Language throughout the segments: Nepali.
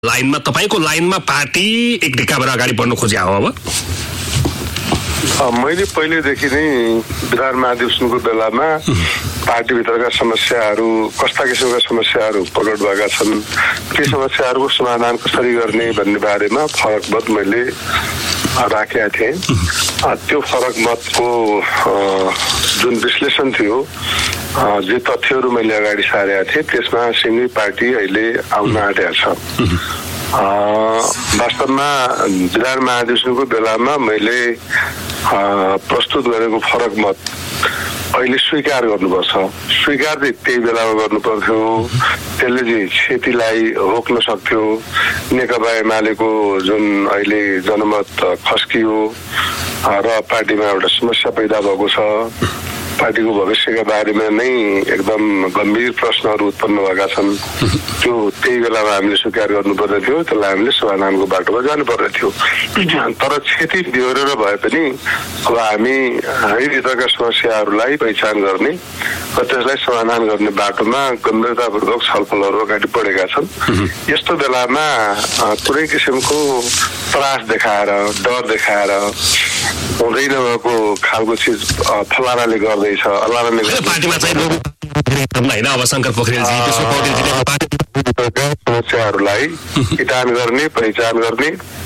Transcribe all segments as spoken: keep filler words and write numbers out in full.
लाइनमा तपाईको लाइनमा पार्टी एक ढिक्काबाट अगाडि बढ्न खोज्या हो अब? मैले पहिलेदेखि नै विधान महाधिवेशनको बेलामा पार्टीभित्रका समस्याहरू कस्ता किसिमका समस्याहरू प्रकट भएका छन्, ती समस्याहरूको समाधान कसरी गर्ने भन्ने बारेमा फरक मत मैले राखेका थिएँ। त्यो फरक मतको जुन विश्लेषण थियो, जे तथ्यहरू मैले अगाडि सारेका थिएँ, त्यसमा सिङ्गै पार्टी अहिले आउन आँटेको छ। वास्तवमा विधान महाधिवेशनको बेलामा मैले प्रस्तुत गरेको फरक मत अहिले स्वीकार गर्नुपर्छ। स्वीकार चाहिँ त्यही बेलामा गर्नु पर्थ्यो। त्यसले चाहिँ क्षतिलाई रोक्न सक्थ्यो। नेकपा एमालेको जुन अहिले जनमत खस्कियो र पार्टीमा एउटा समस्या पैदा भएको छ, पार्टीको भविष्यका बारेमा नै एकदम गम्भीर प्रश्नहरू उत्पन्न भएका छन्। त्यो त्यही बेलामा हामीले स्वीकार गर्नुपर्ने थियो। त्यसलाई हामीले समाधानको बाटोमा जानुपर्ने थियो। तर क्षति बिहोरेर भए पनि अब हामी हामीभित्रका समस्याहरूलाई पहिचान गर्ने र त्यसलाई समाधान गर्ने बाटोमा गम्भीरतापूर्वक छलफलहरू अगाडि बढेका छन्। यस्तो बेलामा कुनै किसिमको त्रास देखाएर, डर देखाएर हुँदै नभएको खालको चिज फलानाले गर्दैछ, अलानाले पार्टीमा चाहिँ होइन अब शङ्कर पोखरेलजी त्यसो पौडेलजीले समस्याहरूलाई किटान गर्ने, पहिचान गर्ने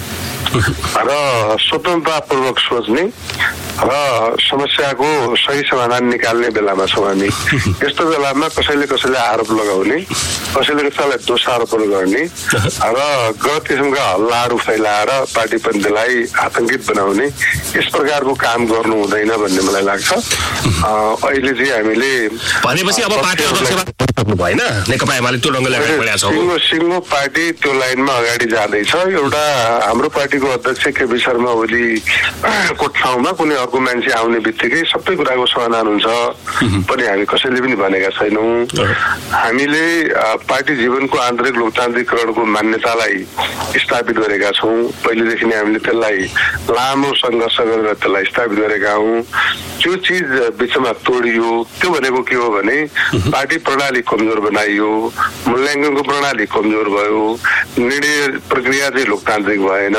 र स्वतन्त्रतापूर्वक सोच्ने र समस्याको सही समाधान निकाल्ने बेलामा छौँ हामी। यस्तो बेलामा कसैले कसैले आरोप लगाउने, कसैले कसैलाई दोषारोपण गर्ने र गलत किसिमका हल्लाहरू फैलाएर पार्टी पन्थीलाई आतंकित बनाउने यस प्रकारको काम गर्नु हुँदैन भन्ने मलाई लाग्छ। अहिले चाहिँ हामीले भनेपछि अब पार्टी भएन, नेकपा एमाले त्यो ढङ्गले अगाडि बढेको छ। सिङ्गो सिङ्गो पार्टी त्यो लाइनमा अगाडि जाँदैछ। एउटा हाम्रो पार्टीको अध्यक्ष केपी शर्मा ओलीको ठाउँमा कुनै अर्को मान्छे आउने बित्तिकै सबै कुराको समाधान हुन्छ पनि हामी कसैले पनि भनेका छैनौँ। हामीले पार्टी जीवनको आन्तरिक लोकतान्त्रिकरणको मान्यतालाई स्थापित गरेका छौँ। पहिलेदेखि नै हामीले त्यसलाई लामो सङ्घर्ष गरेर त्यसलाई स्थापित गरेका हौँ। त्यो चिज बिचमा तोडियो। त्यो भनेको के हो भने पार्टी प्रणाली कमजोर बनाइयो, मूल्याङ्कनको प्रणाली कमजोर भयो, निर्णय प्रक्रिया चाहिँ लोकतान्त्रिक भएन,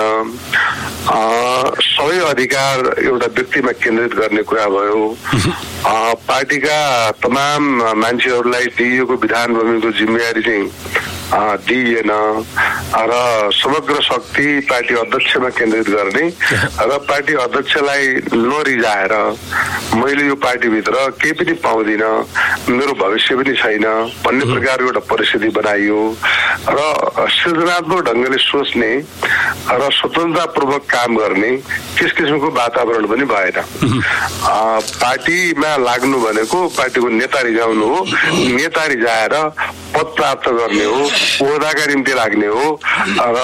सबै अधिकार एउटा व्यक्तिमा केन्द्रित गर्ने कुरा भयो, पार्टीका तमाम मान्छेहरूलाई दिइएको विधान बमोजिमको जिम्मेवारी चाहिँ दिइएन र समग्र शक्ति पार्टी अध्यक्षमा केन्द्रित गर्ने र पार्टी अध्यक्षलाई नरिजाएर मैले यो पार्टीभित्र केही पनि पाउँदिनँ, मेरो भविष्य पनि छैन भन्ने प्रकारको एउटा परिस्थिति बनाइयो र सृजनात्मक ढङ्गले सोच्ने र स्वतन्त्रतापूर्वक काम गर्ने त्यस किसिमको वातावरण पनि भएन। पार्टीमा लाग्नु भनेको पार्टीको नेता रिजाउनु हो, नेता रिजाएर पद प्राप्त गर्ने हो, ओहदाका निम्ति लाग्ने हो र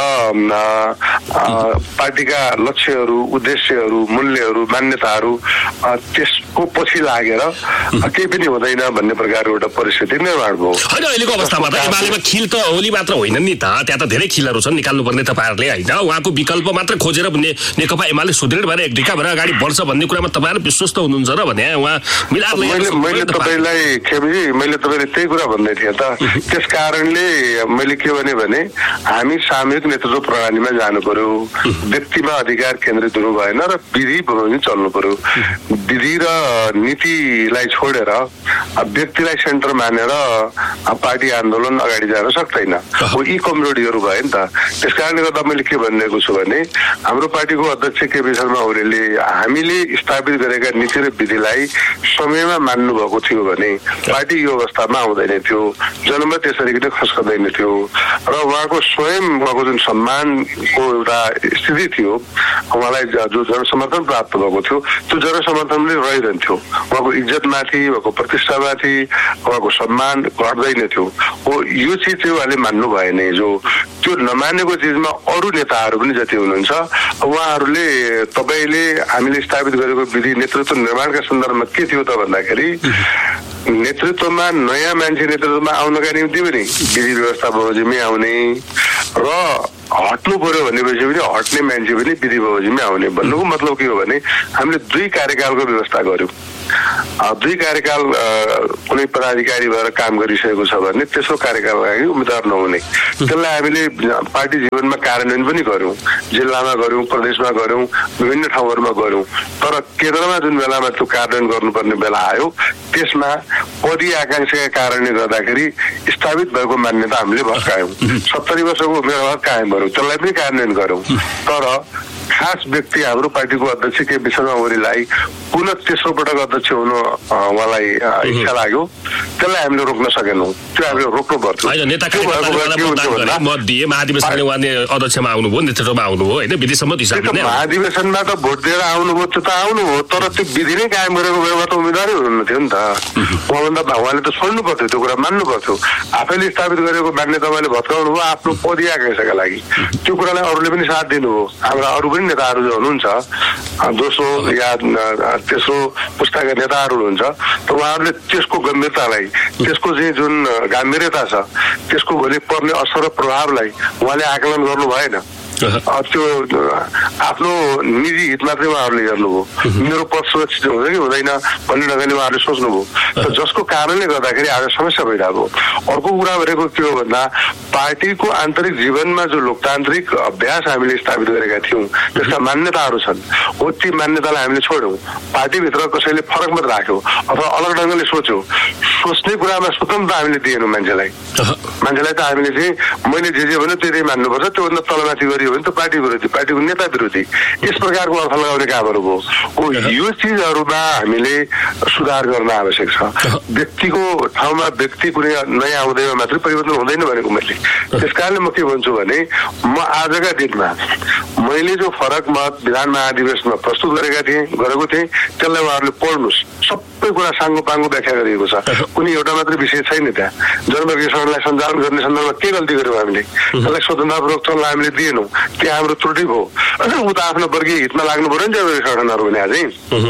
पार्टीका लक्ष्यहरू, उद्देश्यहरू, मूल्यहरू, मान्यताहरू त्यसको पछि लागेर केही पनि हुँदैन भन्ने प्रकारको एउटा परिस्थिति निर्माण भयो। होइन, अहिलेको अवस्थामा त एमालेमा खिल त ओली मात्र होइन नि त, त्यहाँ त धेरै खिलहरू छन् निकाल्नुपर्ने तपाईँहरूले होइन। उहाँको विकल्प मात्र खोजेर नेकपा एमाले सुदृढ भएर एक ढिक्का भएर अगाडि बढ्छ भन्ने कुरामा तपाईँहरू विश्वस्त हुनुहुन्छ र भने उहाँ मिलाएर मैले तपाईँलाई खेबी मैले तपाईँले त्यही कुरा भन्दै थिएँ त। त्यस कारणले मैले के भने भने हामी सामूहिक नेतृत्व प्रणालीमा जानु पर्यो। व्यक्तिमा अधिकार केन्द्रित हुनु भएन र विधि बमोजिम चल्नु पर्यो। विधि र नीतिलाई छोडेर व्यक्तिलाई सेन्टर मानेर पार्टी आन्दोलन अगाडि जान सक्दैन। यी कमजोरीहरू भए नि त। त्यस कारणले गर्दा मैले के भनिरहेको छु भने हाम्रो पार्टीको अध्यक्ष केपी शर्मा ओलीले हामीले स्थापित गरेका नीति र विधिलाई समयमा मान्नु भएको थियो भने पार्टी यो अवस्थामा आउँदैन थियो, जनमत त्यसरी नै खस्कदैन थियो र उहाँको स्वयं उहाँको जुन सम्मानको एउटा स्थिति थियो, उहाँलाई जो जनसमर्थन प्राप्त भएको थियो त्यो जनसमर्थन पनि रहिरहन्थ्यो। उहाँको इज्जतमाथि, उहाँको प्रतिष्ठामाथि उहाँको सम्मान घट्दैन थियो। हो यो चिज चाहिँ उहाँले मान्नु भएन। जो त्यो नमानेको चिजमा अरू नेताहरू पनि जति हुनुहुन्छ उहाँहरूले तपाईँले हामीले स्थापित गरेको विधि नेतृत्व निर्माणका सन्दर्भमा के थियो त भन्दाखेरि नेतृत्वमा नयाँ मान्छे नेतृत्वमा आउनका निम्ति पनि विधि व्यवस्था बमोजिमै आउने र हट्नु पर्यो भनेपछि पनि हट्ने मान्छे पनि विधि बमोजिममै आउने भन्नुको मतलब के हो भने हामीले दुई कार्यकालको व्यवस्था गर्यौँ। दुई कार्यकाल कुनै पदाधिकारी भएर काम गरिसकेको छ भने तेस्रो कार्यकालका लागि उम्मेदवार नहुने, त्यसलाई हामीले पार्टी जीवनमा कार्यान्वयन पनि गर्यौँ, जिल्लामा गर्यौँ, प्रदेशमा गर्यौँ, विभिन्न ठाउँहरूमा गर्यौँ। तर केन्द्रमा जुन बेलामा त्यो कार्यान्वयन गर्नुपर्ने बेला आयो त्यसमा पदीय आकांक्षाका कारणले गर्दाखेरि स्थापित भएको मान्यता हामीले भत्कायौँ। सत्तरी वर्षको उमेरमा कायम गऱ्यौँ, त्यसलाई पनि कार्यान्वयन गऱ्यौँ। तर खास व्यक्ति हाम्रो पार्टीको अध्यक्ष केपी शर्मा ओलीलाई पुनः तेस्रो पटक अध्यक्ष हुन उहाँलाई इच्छा लाग्यो, त्यसलाई हामीले रोक्न सकेनौँ। त्यो हामीले रोक्नु पर्थ्यो। अध्यक्षमा आउनुभयो, नेतृत्वमा आउनुभयो होइन, विधि सम्मत हिसाबले महाधिवेशनमा त भोट दिएर आउनुभयो, त्यो त आउनुभयो, तर त्यो विधि नै कायम गरेको बेलामा त उम्मेदवारै हुनु थियो नि त। उहाँभन्दा उहाँले त छोड्नु पर्थ्यो, त्यो कुरा मान्नु पर्थ्यो। आफैले स्थापित गरेको मान्यता उहाँले भत्काउनु भयो आफ्नो पदीय आकांक्षाका लागि। त्यो कुरालाई अरूले पनि साथ दिनुभयो। हाम्रा अरू पनि नेताहरू जो हुनुहुन्छ, दोस्रो या तेस्रो पुस्ताका नेताहरू हुनुहुन्छ, त उहाँहरूले त्यसको गम्भीरतालाई, त्यसको चाहिँ जुन गाम्भीर्यता छ, त्यसको भोलि पर्ने असर र प्रभावलाई उहाँले आकलन गर्नु भएन। त्यो आफ्नो निजी हित मात्रै उहाँहरूले हेर्नुभयो। मेरो पद सुरक्षित हुन्छ कि हुँदैन भन्ने ढङ्गले उहाँहरूले सोच्नुभयो, जसको कारणले गर्दाखेरि आज समस्या भइरहेको। अर्को कुरा भनेको के हो भन्दा पार्टीको आन्तरिक जीवनमा जो लोकतान्त्रिक अभ्यास हामीले स्थापित गरेका थियौँ, त्यसका मान्यताहरू छन्, हो ती मान्यतालाई हामीले छोड्यौँ। पार्टीभित्र कसैले फरक मात्र राख्यो अथवा अलग ढङ्गले सोच्यो, सोच्ने कुरामा स्वतन्त्रता हामीले दिएनौँ मान्छेलाई। मान्छेलाई त हामीले चाहिँ मैले जे जे भन्यो त्यही मान्नुपर्छ, त्योभन्दा तलमाथि गरियो भने त पार्टी विरोधी, पार्टीको नेता विरोधी, यस प्रकारको अर्थ लगाउने कामहरू भयो। हो यो चिजहरूमा हामीले सुधार गर्न आवश्यक छ। व्यक्तिको ठाउँमा व्यक्ति कुनै नयाँ आउँदैमा मात्रै परिवर्तन हुँदैन भनेको मैले। त्यस कारणले म के भन्छु भने म आजका दिनमा मैले जो फरक मत विधान महाधिवेशनमा प्रस्तुत गरेका थिएँ गरेको थिएँ त्यसलाई उहाँहरूले पढ्नुहोस्। सबै कुरा साङ्गो पाङ्गो व्याख्या गरिएको छ, कुनै एउटा मात्रै विषय छैन त्यहाँ। जनवर्गीयकरणलाई सञ्चालन गर्ने सन्दर्भमा के गल्ती गर्यौँ हामीले, त्यसलाई स्वतन्त्रतापूर्वक चल्न हामीले दिएनौँ, त्यहाँ हाम्रो त्रुटि भयो। ऊ त आफ्नो वर्गीय हितमा लाग्नु पर्यो नि जनवर्गीय संगठनहरू भने अझै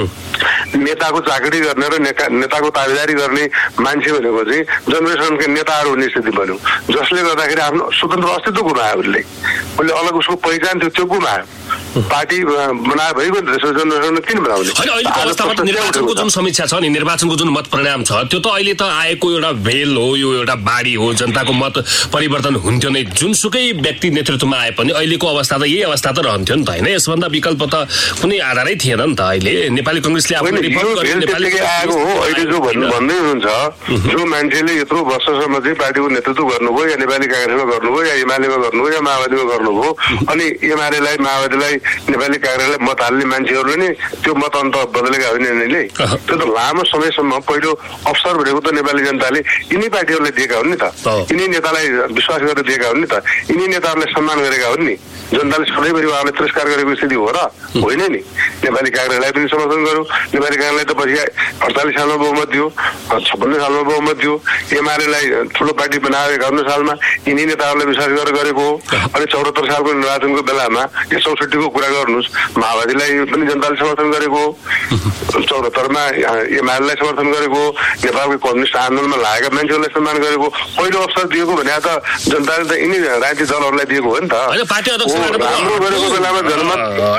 नेताको चाकरी गर्ने र नेताको ताबेदारी गर्ने मान्छे भनेको चाहिँ जनरेसनका नेताहरू हुने स्थिति बन्यो, जसले गर्दाखेरि आफ्नो स्वतन्त्र अस्तित्व गुमायो। उसले उसले अलग उसको पहिचान थियो, त्यो गुमायो। पार्टी बनायो भइगयो नि त, जनरेसन किन बनाउने? निर्वाचनको जुन समीक्षा छ नि, निर्वाचनको जुन मत परिणाम छ, त्यो त अहिले त आएको एउटा भेल हो, यो एउटा बाढी हो, जनताको मत परिवर्तन हुन्थ्यो नै। जुनसुकै व्यक्ति नेतृत्वमा आए पनि अहिलेको अवस्था त यही अवस्था त रहन्थ्यो नि त होइन। यसभन्दा विकल्प त कुनै आधारै थिएन नि त। अहिले नेपाली कांग्रेसले आएको हो। अहिले जो भन्नु भन्दै हुनुहुन्छ, जो मान्छेले यत्रो वर्षसम्म चाहिँ पार्टीको नेतृत्व गर्नुभयो, या नेपाली कांग्रेसमा गर्नुभयो, या एमालेमा गर्नुभयो, या माओवादीमा गर्नुभयो, अनि एमालेलाई माओवादीलाई नेपाली कांग्रेसलाई मत हाल्ने मान्छेहरूले नै त्यो मत अन्त बदलेका होइन यिनीहरूले। त्यो त लामो समयसम्म पहिलो अवसर भनेको त नेपाली जनताले यिनै पार्टीहरूलाई दिएका हुन् नि त, यिनै नेतालाई विश्वास गरेर दिएका हुन् नि त, यिनै नेताहरूलाई सम्मान गरेका हुन् नि। जनताले सधैँभरि उहाँलाई तिरस्कार गरेको स्थिति हो र होइन नि। नेपाली कांग्रेसलाई पनि समर्थन गर्यो, नेपाली कांग्रेसलाई त पछि अडचालिस सालमा बहुमत दियो, छप्पन्न सालमा बहुमत दियो, एमालेलाई ठुलो पार्टी बनायो एकाउन्न सालमा, यिनै नेताहरूलाई विश्वास गरेर गरेको हो। अनि चौहत्तर सालको निर्वाचनको बेलामा यो चौसठीको कुरा गर्नुहोस्, माओवादीलाई पनि जनताले समर्थन गरेको हो, चौहत्तरमा एमालेलाई समर्थन गरेको हो, नेपालको कम्युनिस्ट आन्दोलनमा लागेका मान्छेहरूलाई सम्मान गरेको। पहिलो अवसर दिएको भने त जनताले त यिनै राजनीतिक दलहरूलाई दिएको हो नि त। राम्रो गरेको बेलामा जनमत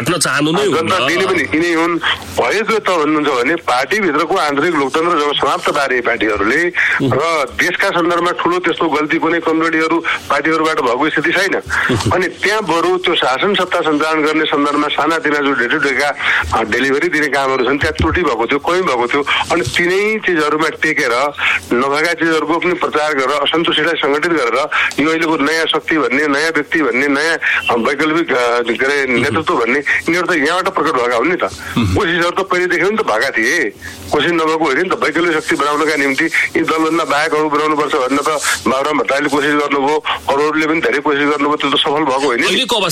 जनता दिने पनि यिनै हुन्। भएको त भन्नुहुन्छ भने पार्टीभित्रको आन्तरिक लोकतन्त्र जब समाप्त पारे पार्टीहरूले र देशका सन्दर्भमा ठुलो त्यस्तो गल्ती कुनै कमजोरीहरू पार्टीहरूबाट भएको स्थिति छैन। अनि त्यहाँ बरु त्यो शासन सत्ता सञ्चालन गर्ने सन्दर्भमा सानातिना जो डे टु डेका डेलिभरी दिने कामहरू छन् त्यहाँ त्रुटि भएको थियो, कमी भएको थियो। अनि तिनै चिजहरूमा टेकेर नभएका चिजहरूको पनि प्रचार गरेर असन्तुष्टिलाई सङ्गठित गरेर यो अहिलेको नयाँ शक्ति भन्ने, नयाँ व्यक्ति भन्ने, नयाँ वैकल्पिक के अरे नेतृत्व भन्ने यिनीहरू त यहाँबाट प्रकट भएका हुन् नि त। कोसिसहरू त पहिलेदेखि पनि त भएका थिए, कोसिस नभएको होइन नि त। वैकल्पिक शक्ति बनाउनका निम्ति यी दलभन्दा बाहेक अरू बनाउनुपर्छ भनेर त बाबुराम भट्टराईले कोसिस गर्नुभयो, अरूहरूले पनि धेरै कोसिस गर्नुभयो, त्यो त सफल भएको होइन।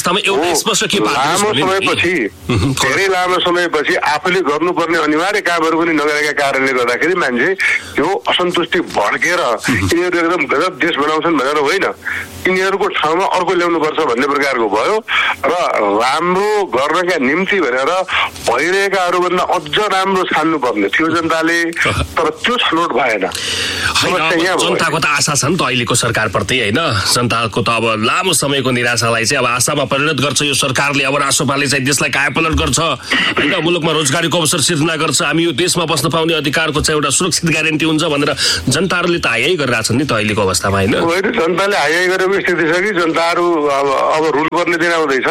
लामो समयपछि धेरै लामो समयपछि आफूले गर्नुपर्ने अनिवार्य कामहरू पनि नगरेका कारणले गर्दाखेरि मान्छे त्यो असन्तुष्टि भड्केर यिनीहरू एकदम गजब देश बनाउँछन् भनेर होइन, यिनीहरूको ठाउँमा अर्को ल्याउनुपर्छ भन्ने प्रकारको भयो र राम्रो गर्नका निम्ति भनेर भइरहेकाहरूभन्दा अझ राम्रो छान्नुपर्ने थियो जनताले, तर त्यो छनौट भएन। जनताको त आशा छ नि त अहिलेको सरकारप्रति होइन, जनताको त अब लामो समयको निराशालाई चाहिँ अब आशामा परिणत गर्छ यो सरकारले। अब राष्ट्रपालले चाहिँ देशलाई कायापलट गर्छ होइन, मुलुकमा रोजगारीको अवसर सिर्जना गर्छ, हामी यो देशमा बस्न पाउने अधिकारको चाहिँ एउटा सुरक्षित ग्यारेन्टी हुन्छ भनेर जनताहरूले त हाई गरिरहेछन् नि त अहिलेको अवस्थामा होइन। जनताले हाई गरेको स्थिति छ कि जनताहरू अब अब रुल गर्ने दिन आउँदैछ।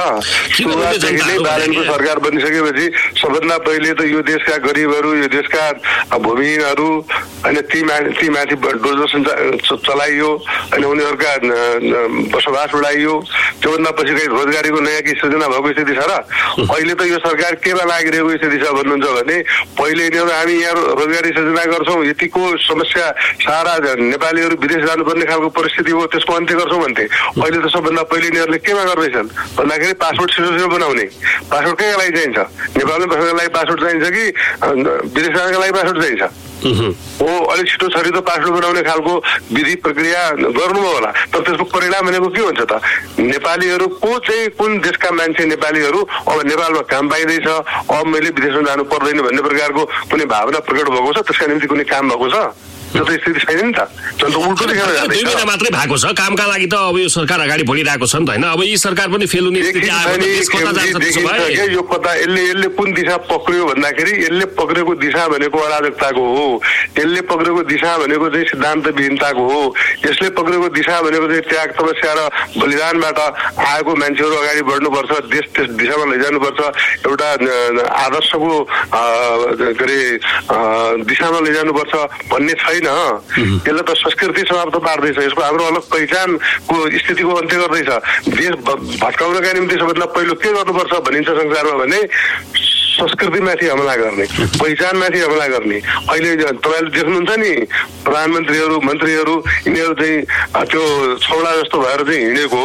बालनको सरकार बनिसकेपछि सबभन्दा पहिले त यो देशका गरिबहरू, यो देशका भूमिहीनहरू होइन ती माथि ती माथि डोजर चलाइयो होइन, उनीहरूका बसोबास बढाइयो। त्योभन्दा पछि कहीँ रोजगारीको नयाँ कि सृजना भएको स्थिति छ र? अहिले त यो सरकार केमा लागिरहेको स्थिति छ भन्नुहुन्छ भने पहिले यिनीहरू हामी यहाँ रोजगारी सृजना गर्छौँ, यतिको समस्या सारा नेपालीहरू विदेश जानुपर्ने खालको परिस्थिति हो, त्यसको अन्त्य गर्छौँ भन्थे। अहिले त सबभन्दा पहिले यिनीहरूले केमा गर्दैछन् भन्दाखेरि पासपोर्ट छिटो छिटो बनाउने। पासपोर्ट कहाँका लागि चाहिन्छ? नेपालमै बस्नका लागि पासपोर्ट चाहिन्छ कि विदेश जानको लागि पासपोर्ट चाहिन्छ? हो, अलिक छिटो छरिटो पासपोर्ट बनाउने खालको विधि प्रक्रिया गर्नुभयो होला, तर त्यसको परिणाम भनेको के हुन्छ त? नेपालीहरू को चाहिँ कुन देशका मान्छे नेपालीहरू अब नेपालमा काम पाइँदैछ, अब मैले विदेशमा जानु पर्दैन भन्ने प्रकारको कुनै भावना प्रकट भएको छ? त्यसका निम्ति कुनै काम भएको छ? त्यो त स्थिति छैन नि त। उल्टो देखेर जाँदैछ। दुई महिना मात्रै भएको छ कामका लागि त अब यो सरकार अगाडि बढिरहेको छ नि त होइन। अब यी सरकार पनि फेल हुने स्थिति आयो भने देश कता जान्छ त्यसो भए? यो कता यसले यसले कुन दिशा पक्रियो भन्दाखेरि यसले पक्रेको दिशा भनेको अराजकताको हो, यसले पक्रेको दिशा भनेको चाहिँ सिद्धान्तविहीनताको हो, यसले पक्रेको दिशा भनेको चाहिँ त्याग तपस्या र बलिदानबाट आएको मान्छेहरू अगाडि बढ्नुपर्छ, देश त्यस दिशामा लैजानुपर्छ, एउटा आदर्शको के अरे दिशामा लैजानुपर्छ भन्ने छैन। यसले त संस्कृति समाप्त पार्दैछ, यसको हाम्रो अलग पहिचानको स्थितिको अन्त्य गर्दैछ। देश भत्काउनका निम्ति सबभन्दा पहिलो के गर्नुपर्छ भनिन्छ संसारमा भने संस्कृतिमाथि हमला गर्ने, पहिचानमाथि हमला गर्ने। अहिले तपाईँले देख्नुहुन्छ नि प्रधानमन्त्रीहरू मन्त्रीहरू यिनीहरू चाहिँ त्यो छौडा जस्तो भएर चाहिँ हिँडेको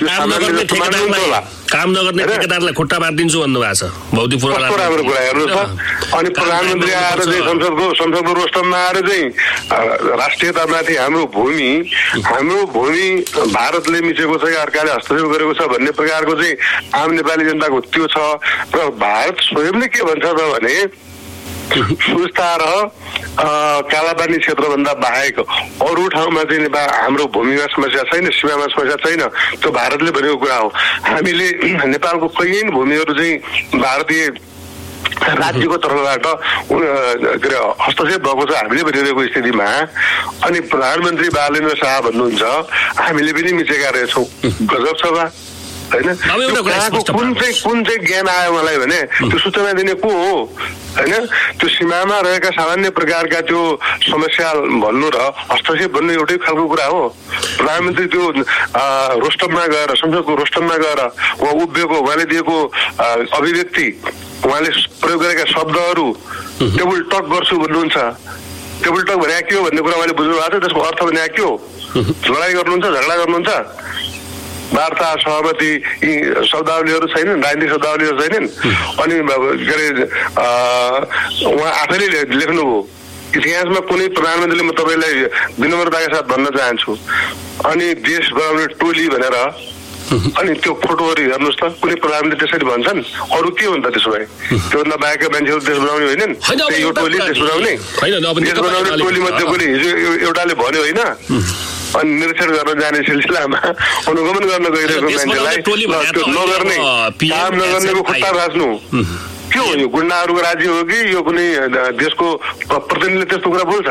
काम नगर्ने ठेकेदारलाई खुट्टा मारिदिन्छु भन्नुभएको छ भौतिक पूर्वाधार। राम्रो कुरा हेर्नु छ। अनि प्रधानमन्त्री आएर चाहिँ संसदको संसदको रोस्टममा आएर चाहिँ राष्ट्रियतामाथि हाम्रो भूमि हाम्रो भूमि भारतले मिचेको छ या अर्काले हस्तक्षेप गरेको छ भन्ने प्रकारको चाहिँ आम नेपाली जनताको त्यो छ। र भारत स्वयंले के भन्छ त भने सुस्ता र कालापानी क्षेत्रभन्दा बाहेक अरू ठाउँमा चाहिँ नेपाल हाम्रो भूमिमा समस्या छैन, सीमामा समस्या छैन, त्यो भारतले भनेको कुरा हो। हामीले नेपालको कैयन भूमिहरू चाहिँ भारतीय राज्यको तर्फबाट के अरे हस्तक्षेप भएको छ हामीले भनिरहेको स्थितिमा अनि प्रधानमन्त्री बालेन्द्र शाह भन्नुहुन्छ हामीले पनि मिचेका रहेछौँ। गजब छ बा होइन। कुन चाहिँ कुन चाहिँ ज्ञान आयो मलाई भने त्यो सूचना दिने को हो होइन? त्यो सीमामा रहेका सामान्य प्रकारका त्यो समस्या भन्नु र हस्तक्षेप भन्नु एउटै खालको कुरा हो। प्रधानमन्त्री त्यो रोस्टममा गएर संसदको रोस्टममा गएर उहाँ उभिएको उहाँले दिएको अभिव्यक्ति उहाँले प्रयोग गरेका शब्दहरू टेबल टक गर्छु भन्नुहुन्छ। टेबल टक भने के हो भन्ने कुरा उहाँले बुझ्नु भएको छ। त्यसको अर्थ भने के हो? लडाइँ गर्नुहुन्छ, झगडा गर्नुहुन्छ? वार्ता सहमति यी शब्दावलीहरू छैनन्, राजनीतिक शब्दावलीहरू छैनन्। अनि के अरे उहाँ आफैले लेख्नुभयो इतिहासमा कुनै प्रधानमन्त्रीले म तपाईँलाई विनम्रताका साथ भन्न चाहन्छु अनि देश बनाउने टोली भनेर अनि त्यो फोटोहरू हेर्नुहोस् त कुनै प्रधानमन्त्री त्यसरी भन्छन्? अरू के हो नि त त्यसो भए? त्योभन्दा बाहेकका मान्छेहरू देश बनाउने होइनन्? यो टोली देश बनाउने देश बनाउने टोली मध्ये पनि हिजो एउटाले भन्यो होइन अनि निरीक्षण गर्न जाने सिलसिलामा अनुगमन गर्न गइरहेको मान्छेलाई नगर्ने काम नगर्नेको खुट्टा भाँच्नु के हो? यो गुन्डाहरूको राज्य हो कि यो कुनै देशको प्रतिनिधिले त्यस्तो कुरा बोल्छ?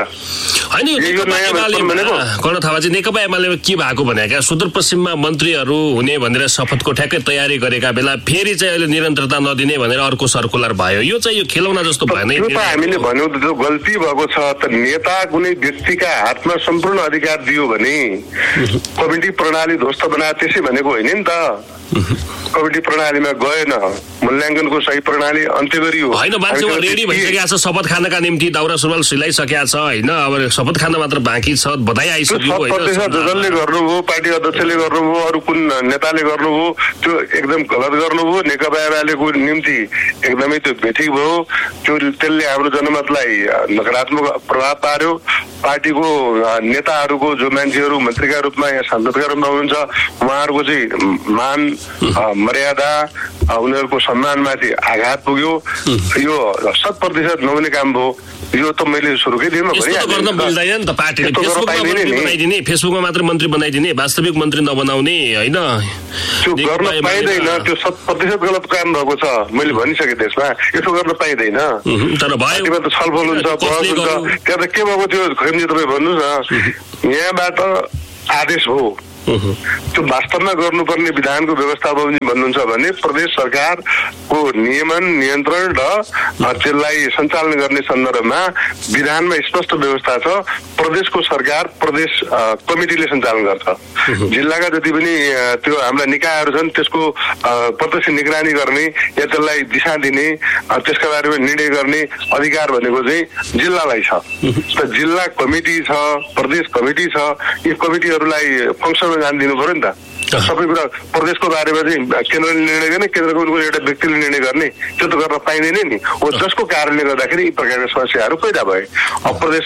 कर्ण थापाजी नेकपा एमालेमा के भएको भने क्या सुदूरपश्चिममा मन्त्रीहरू हुने भनेर शपथको ठ्याक्कै तयारी गरेका बेला फेरि चाहिँ अहिले निरन्तरता नदिने भनेर अर्को सर्कुलर भयो। यो चाहिँ यो खेलौना जस्तो भएन। हामीले भन्यौँ त्यो गल्ती भएको छ। त नेता कुनै व्यक्तिका हातमा सम्पूर्ण अधिकार दियो भने कमिटी प्रणाली ध्वस्त बनाए त्यसै भनेको होइन नि त। कमिटी प्रणालीमा गएन, मूल्याङ्कनको सही प्रणाली अन्त्य गरियो होइन। मान्छे रेडी भइसकेको छ शपथ खानका निम्ति, दाउरा सुरुवाल सिलाइसकेको छ होइन, अब शपथ खान मात्र बाँकी छ, बधाई आइसक्यो होइन। जसले गर्नुभयो, पार्टी अध्यक्षले गर्नुभयो, अरू कुन नेताले गर्नुभयो, त्यो एकदम गलत गर्नुभयो। नेकपा एमालेको निम्ति एकदमै त्यो बेठिक भयो। त्यो त्यसले हाम्रो जनमतलाई नकारात्मक प्रभाव पार्यो। पार्टीको नेताहरूको जो मान्छेहरू मन्त्रीका रूपमा या सांसदका रूपमा हुनुहुन्छ, उहाँहरूको चाहिँ मान मर्यादा, उनीहरूको सम्मानमाथि आघात पुग्यो। यो शत प्रतिशत नहुने काम भयो। यो त मैले सुरुकै दिनमा गर्न मिल्दैन नि त। पार्टीले बनाइदिने, फेसबुकमा मात्र मन्त्री बनाइदिने, वास्तविक मन्त्री नबनाउने होइन, त्यो गर्न पाइँदैन। त्यो शत प्रतिशत गलत काम भएको छ, मैले भनिसकेँ त्यसमा। यसो गर्न पाइँदैन। तर भयो त छलफल हुन्छ, बहस हुन्छ। त्यहाँ त के भएको थियो खैमजी, तपाईँ भन्नुहोस् न। यहाँबाट आदेश हो, त्यो वास्तवमा गर्नुपर्ने विधानको व्यवस्था भन्नुहुन्छ भने प्रदेश सरकारको नियमन नियन्त्रण र त्यसलाई सञ्चालन गर्ने सन्दर्भमा विधानमा स्पष्ट व्यवस्था छ। प्रदेशको सरकार प्रदेश कमिटीले सञ्चालन गर्छ। जिल्लाका जति पनि त्यो हाम्रा निकायहरू छन् त्यसको प्रत्यक्ष निगरानी गर्ने या त्यसलाई दिशा दिने, त्यसका बारेमा निर्णय गर्ने अधिकार भनेको चाहिँ जिल्लालाई छ। त जिल्ला कमिटी छ, प्रदेश कमिटी छ, यी कमिटीहरूलाई फङ्सन जान दिनु पर्यो नि त। सबै कुरा प्रदेशको बारेमा चाहिँ केन्द्रले निर्णय गर्ने, केन्द्रको एउटा व्यक्तिले निर्णय गर्ने, त्यो त गर्न पाइँदैन नि हो। जसको कारणले गर्दाखेरि यी प्रकारका समस्याहरू पैदा भए। अब प्रदेश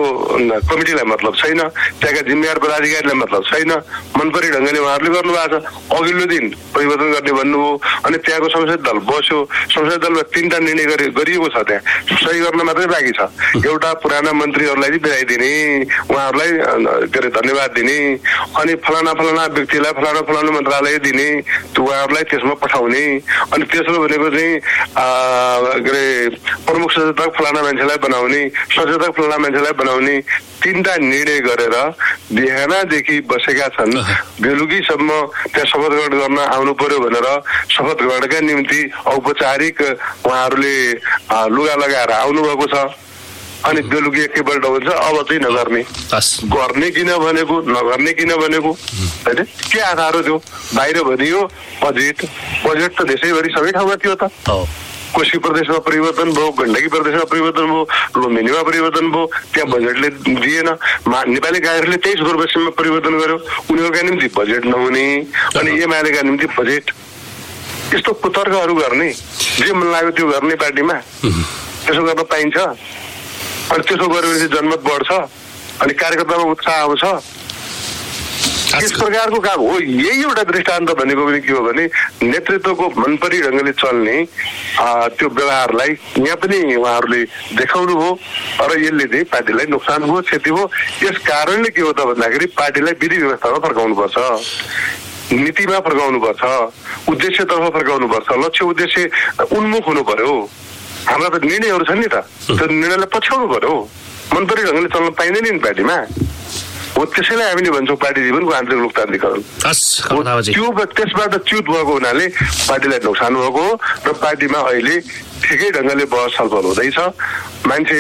कमिटीलाई मतलब छैन, त्यहाँका जिम्मेवार पदाधिकारीलाई मतलब छैन। मनपरी ढङ्गले उहाँहरूले गर्नुभएको छ। अघिल्लो दिन परिवर्तन गर्ने भन्नुभयो, अनि त्यहाँको संसदीय दल बस्यो। संसदीय दलमा तिनवटा निर्णय गरिएको छ, त्यहाँ सही गर्न मात्रै बाँकी छ। एउटा पुराना मन्त्रीहरूलाई बिदाई दिने, उहाँहरूलाई के अरे धन्यवाद दिने, अनि फलाना फलाना व्यक्तिलाई फलाना फलाना मन्त्रालय दिने, त्यो उहाँहरूलाई त्यसमा पठाउने, अनि त्यसमा भनेको चाहिँ के अरे प्रमुख सचेतक फलाना मान्छेलाई बनाउने, सचेतक फलाना मान्छेलाई बनाउने, तिनवटा निर्णय गरेर बिहानदेखि बसेका छन्। बेलुकीसम्म त्यहाँ शपथ ग्रहण गर्न आउनु पर्यो भनेर शपथ ग्रहणका निम्ति औपचारिक उहाँहरूले लुगा लगाएर आउनुभएको छ। अनि बेलुकी एकैपल्ट हुन्छ, अब चाहिँ नगर्ने। गर्ने किन भनेको, नगर्ने किन भनेको होइन, के आधार हो त्यो? बाहिर भनियो बजेट, बजेट त देशैभरि सबै ठाउँमा थियो त। कोशी प्रदेशमा परिवर्तन भयो, गण्डकी प्रदेशमा परिवर्तन भयो, लुम्बिनीमा परिवर्तन भयो, त्यहाँ बजेटले दिएन। नेपाली काङ्ग्रेसले तेइस गोर्खासीमा परिवर्तन गर्यो, उनीहरूका निम्ति बजेट नहुने, अनि एमालेका निम्ति बजेट। यस्तो कुतर्कहरू गर्ने, जे मन लाग्यो त्यो गर्ने पार्टीमा, त्यसो गर्न पाइन्छ? अनि त्यसो गरेपछि जनमत बढ्छ, अनि कार्यकर्तामा उत्साह आउँछ। यस प्रकारको काम हो। यही एउटा दृष्टान्त भनेको पनि के हो भने नेतृत्वको मनपरी ढङ्गले चल्ने त्यो व्यवहारलाई यहाँ पनि उहाँहरूले देखाउनु हो, र यसले चाहिँ पार्टीलाई नोक्सान भयो, क्षति भयो। यस कारणले के हो त भन्दाखेरि पार्टीलाई विधि व्यवस्थामा फर्काउनुपर्छ, नीतिमा फर्काउनुपर्छ, उद्देश्यतर्फ फर्काउनुपर्छ, लक्ष्य उद्देश्य उन्मुख हुनु पर्यो। हाम्रा त निर्णयहरू छन् नि त, त्यो निर्णयलाई पछ्याउनु पर्यो। मनपरी ढङ्गले चल्न पाइँदैन नि पार्टीमा हो। त्यसैलाई हामीले भन्छौँ पार्टी जीवनको आन्तरिक लोकतान्त्रिकरण। त्यो त्यसबाट च्युत भएको हुनाले पार्टीलाई नोक्सान भएको हो, र पार्टीमा अहिले ठिकै ढङ्गले बहस छलफल हुँदैछ। मान्छे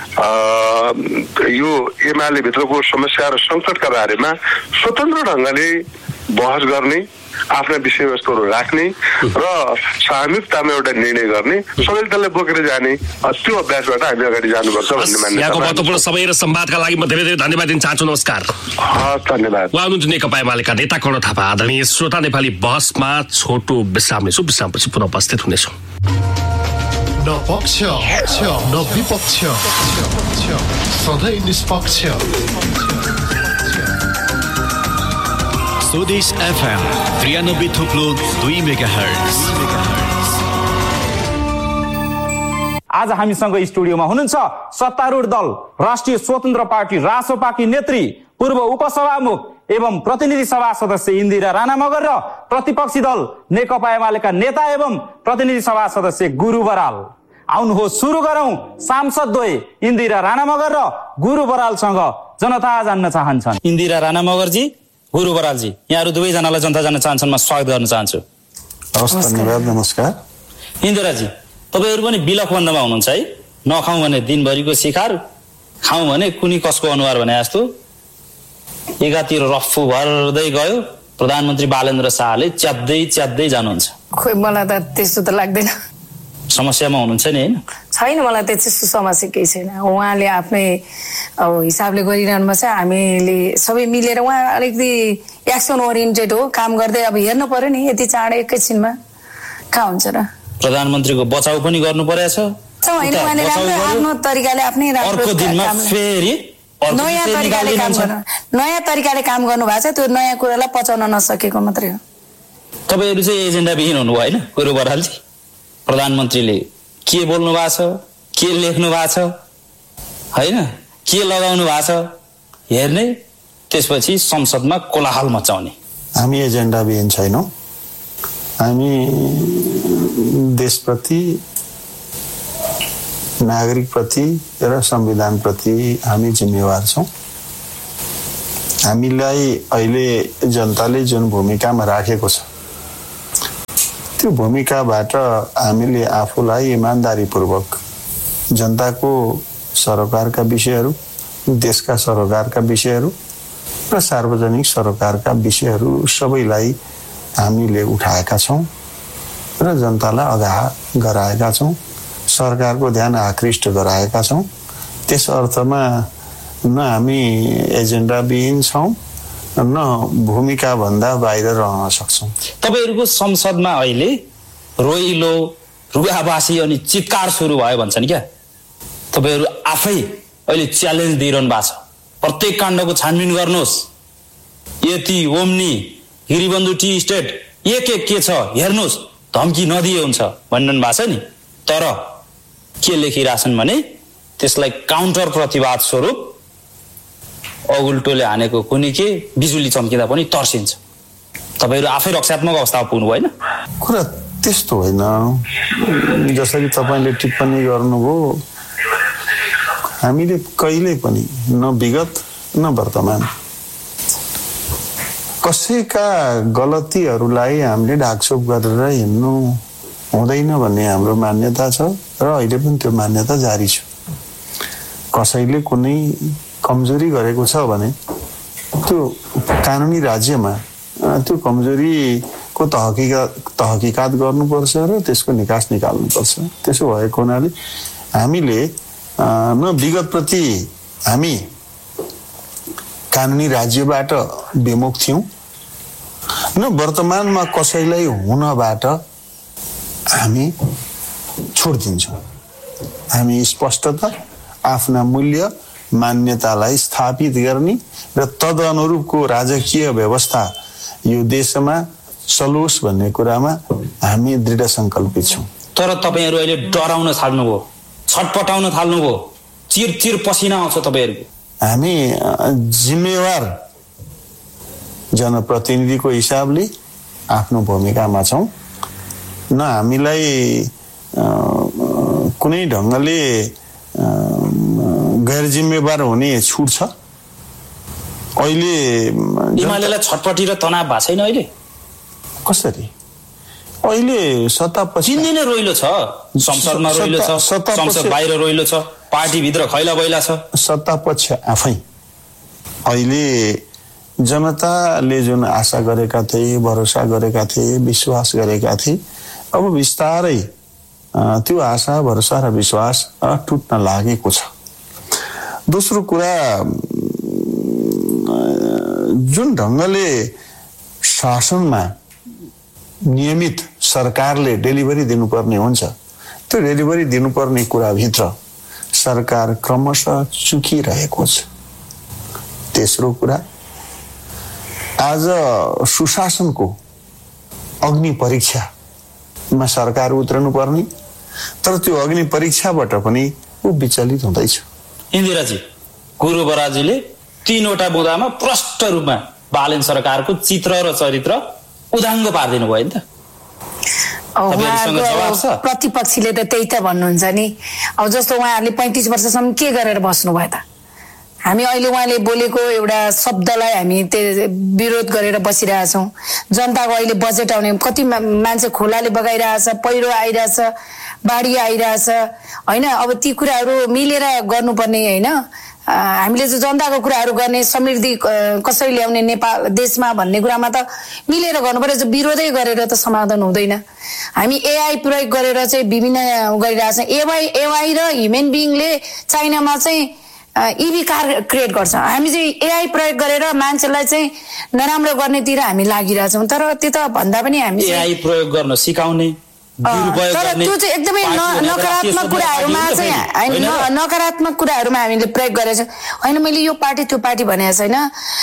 यो एमाले भित्रको समस्या र सङ्कटका बारेमा स्वतन्त्र ढङ्गले बहस गर्ने, आफ्ना विषयवस्तुहरू राख्ने र सामूहिकतामा एउटा निर्णय गर्ने, सबैले त्यसलाई बोकेर जाने, त्यो अभ्यासबाट हामी अगाडि जानुपर्छ भन्ने मान्यता। यहाँको महत्त्वपूर्ण समय र संवादका लागि म धेरै धेरै धन्यवाद दिन चाहन्छु। नमस्कार। हस्, धन्यवाद। उहाँ हुनुहुन्छ नेकपा एमालेका नेता कर्ण थापा। आदरणीय श्रोता, नेपाली बहसमा छोटो विश्राम लिन्छौँ। विश्रामपछि पुनः उपस्थित हुनेछौँ। न पक्ष न विपक्ष, सधैँ निष्पक्ष। स्वदेश एफएम त्रियानब्बे थुप्लो दुई मेगा हर्ट्ज। आज हामीसँग स्टुडियोमा हुनुहुन्छ सत्तारूढ दल राष्ट्रिय स्वतन्त्र पार्टी रासोपाकी नेत्री, पूर्व उपसभामुख एवं प्रतिनिधि सभा सदस्य इन्दिरा राणा मगर र प्रतिपक्षी दल नेकपा एमालेका नेता एवं प्रतिनिधि सभा सदस्य गुरु बराल। आउनुहोस् सुरु गरौं सांसद द्वय इन्दिरा राणा मगर र गुरु बरालसँग जनता जान्न चाहन्छन्। इन्दिरा राणा मगरजी, गुरु बरालजी, यहाँहरू दुवैजनालाई जनता जान्न चाहन्छन्, म स्वागत गर्न चाहन्छु। हस्, धन्यवाद, नमस्कार। इन्दिराजी, तपाईँहरू पनि बिलखबन्दमा हुनुहुन्छ है। नखाउँ भने दिनभरिको शिकार, खाउँ भने कुनी कसको अनुहार भने जस्तो एकातिर रफ्फु भर्दै गयो, प्रधानमन्त्री बालेन्द्र शाहले च्यात्दै च्यात्दै जानुहुन्छ? खोइ मलाई त त्यस्तो त लाग्दैन। समस्यामा हुनुहुन्छ नि हैन? छैन, मलाई त्यस्तो समस्या केही छैन। उहाँले आफ्नै अब हिसाबले गरिरहनु भएको छ, हामीले सबै मिलेर उहाँ अलिकति एक्सन ओरिएन्टेड हो, काम गर्दै अब हेर्नु पर्यो नि यति चाँडै एकैछिनमा कहाँ हुन्छ र। प्रधानमन्त्रीको बचाउ पनि गर्नु परेछ, होइन उहाँले राम्रो आफ्नो तरिकाले आफ्नै राम्रो अर्को दिनमा फेरि नयाँ तरिकाले काम गर्नु नयाँ तरिकाले काम गर्नु भएको छ, त्यो नयाँ कुरालाई पचाउन नसकेको मात्रै हो। तपाईँहरू चाहिँ एजेन्डा विहीन हुनुभयो होइन कुरो बरालजी? प्रधानमन्त्रीले के बोल्नु भएको छ, के लेख्नु भएको छ होइन, के लगाउनु भएको छ हेर्ने, त्यसपछि संसदमा कोलाहल मचाउने। हामी एजेन्डा विहीन छैनौँ। हामी देशप्रति, नागरिकप्रति र संविधानप्रति हामी जिम्मेवार छौँ। हामीलाई अहिले जनताले जुन भूमिकामा राखेको छ त्यो भूमिकाबाट हामीले आफूलाई इमान्दारीपूर्वक जनताको सरोकारका विषयहरू, देशका सरोकारका विषयहरू र सार्वजनिक सरोकारका विषयहरू सबैलाई हामीले उठाएका छौँ र जनतालाई अगाह गराएका छौँ, सरकारको ध्यान आकृष्ट गराएका छौँ। त्यस अर्थमा न हामी एजेन्डा विहीन छौँ न भूमिका भन्दा बाहिर रहन सक्छौँ। तपाईँहरूको संसदमा अहिले रोइलो, रुगाबासी अनि चित्कार सुरु भयो भन्छन् क्या? तपाईँहरू आफै अहिले च्यालेन्ज दिइरहनु भएको छ, प्रत्येक काण्डको छानबिन गर्नुहोस्, यति ओम्नी गिरिबन्धु टी स्टेट एक एक के छ हेर्नुहोस्, धम्की नदिए हुन्छ भनिरहनु भएको छ नि। तर के लेखिरहेछन् भने त्यसलाई काउन्टर प्रतिवाद स्वरूप अगुल्टोले हानेको कुनै के बिजुली चम्किँदा पनि तर्सिन्छ। तपाईँहरू आफै रक्षात्मक अवस्थामा पुग्नु भएन? कुरा त्यस्तो होइन। जसरी तपाईँले टिप्पणी गर्नुभयो, हामीले कहिल्यै पनि न विगत न वर्तमान कसैका गलतीहरूलाई हामीले ढाकछोप गरेर हिँड्नु हुँदैन भन्ने हाम्रो मान्यता छ र अहिले पनि त्यो मान्यता जारी छ। कसैले कुनै कमजोरी गरेको छ भने त्यो कानुनी राज्यमा त्यो कमजोरीको तहकिकात तहकिकात गर्नुपर्छ र त्यसको निकास निकाल्नुपर्छ। त्यसो भएको हुनाले हामीले न विगतप्रति हामी कानुनी राज्यबाट विमुख थियौँ न वर्तमानमा कसैलाई हुनबाट हामी छोडिदिन्छौँ। हामी स्पष्टता, आफ्ना मूल्य मान्यतालाई स्थापित गर्ने र तदनुरूपको राजकीय व्यवस्था यो देशमा चलोस् भन्ने कुरामा हामी दृढ सङ्कल्पित छौँ। तर तपाईँहरू अहिले डराउन थाल्नुभयो, छटपटाउन थाल्नुभयो, चिर चिर पसिना आउँछ तपाईँहरूको। हामी जिम्मेवार जनप्रतिनिधिको हिसाबले आफ्नो भूमिकामा छौँ। न हामीलाई कुनै ढङ्गले गैर जिम्मेवार हुने छुट छ। अहिले एमालेलाई छटपटी र तनाव भएको छैन अहिले? कसरी? अहिले सत्ता पछि दिन नै रोइलो छ, संसदमा रोइलो छ, संसद बाहिर रोइलो छ, पार्टीभित्र खैला बैला छ। सत्ता पक्ष आफै अहिले जनताले जुन आशा गरेका थिए, भरोसा गरेका थिए, विश्वास गरेका थिए, अब बिस्तारै त्यो आशा, भरोसा र विश्वास टुट्न लागेको छ। दोस्रो कुरा, जुन ढङ्गले शासनमा नियमित सरकारले डेलिभरी दिनुपर्ने हुन्छ, त्यो डेलिभरी दिनुपर्ने कुराभित्र सरकार क्रमशः चुकिरहेको छ। तेस्रो कुरा, आज सुशासनको अग्नि परीक्षामा सरकार उत्रनु पर्ने, तर त्यो अग्नि परीक्षाबाट पनि ऊ विचलित हुँदैछ। इन्दिराजी, गुरु बराजीले तीनवटा बुँदामा प्रष्ट रूपमा बालेन सरकारको चित्र र चरित्र उदाङ्ग पारिदिनु भयो नि त। प्रतिपक्षीले त त्यही त भन्नुहुन्छ नि। अब जस्तो उहाँहरूले पैँतिस वर्षसम्म के गरेर बस्नुभयो त? हामी अहिले उहाँले बोलेको एउटा शब्दलाई हामी त्यो विरोध गरेर बसिरहेछौँ। जनताको अहिले बजेट आउने, कति मान्छे खोलाले बगाइरहेछ, पहिरो आइरहेछ, बाढी आइरहेछ होइन। अब ती कुराहरू मिलेर गर्नुपर्ने होइन। हामीले चाहिँ जनताको कुराहरू गर्ने समृद्धि कसरी ल्याउने नेपाल देशमा भन्ने कुरामा त मिलेर गर्नु पर्यो। विरोधै गरेर त समाधान हुँदैन। हामी एआई प्रयोग गरेर चाहिँ विभिन्न गरिरहेछ। एआई एआई र ह्युमन बिङले चाइनामा चाहिँ इभी कार क्रिएट गर्छ। हामी चाहिँ एआई प्रयोग गरेर मान्छेलाई चाहिँ नराम्रो गर्नेतिर हामी लागिरहेछौँ। तर त्यो त भन्दा पनि हामी एआई प्रयोग गर्न सिकाउने तर त्यो चाहिँ एकदमै नकारात्मक कुराहरूमा चाहिँ होइन नकारात्मक कुराहरूमा हामीले प्रयोग गरेको छौँ। होइन मैले यो पार्टी त्यो पार्टी भनेको छैन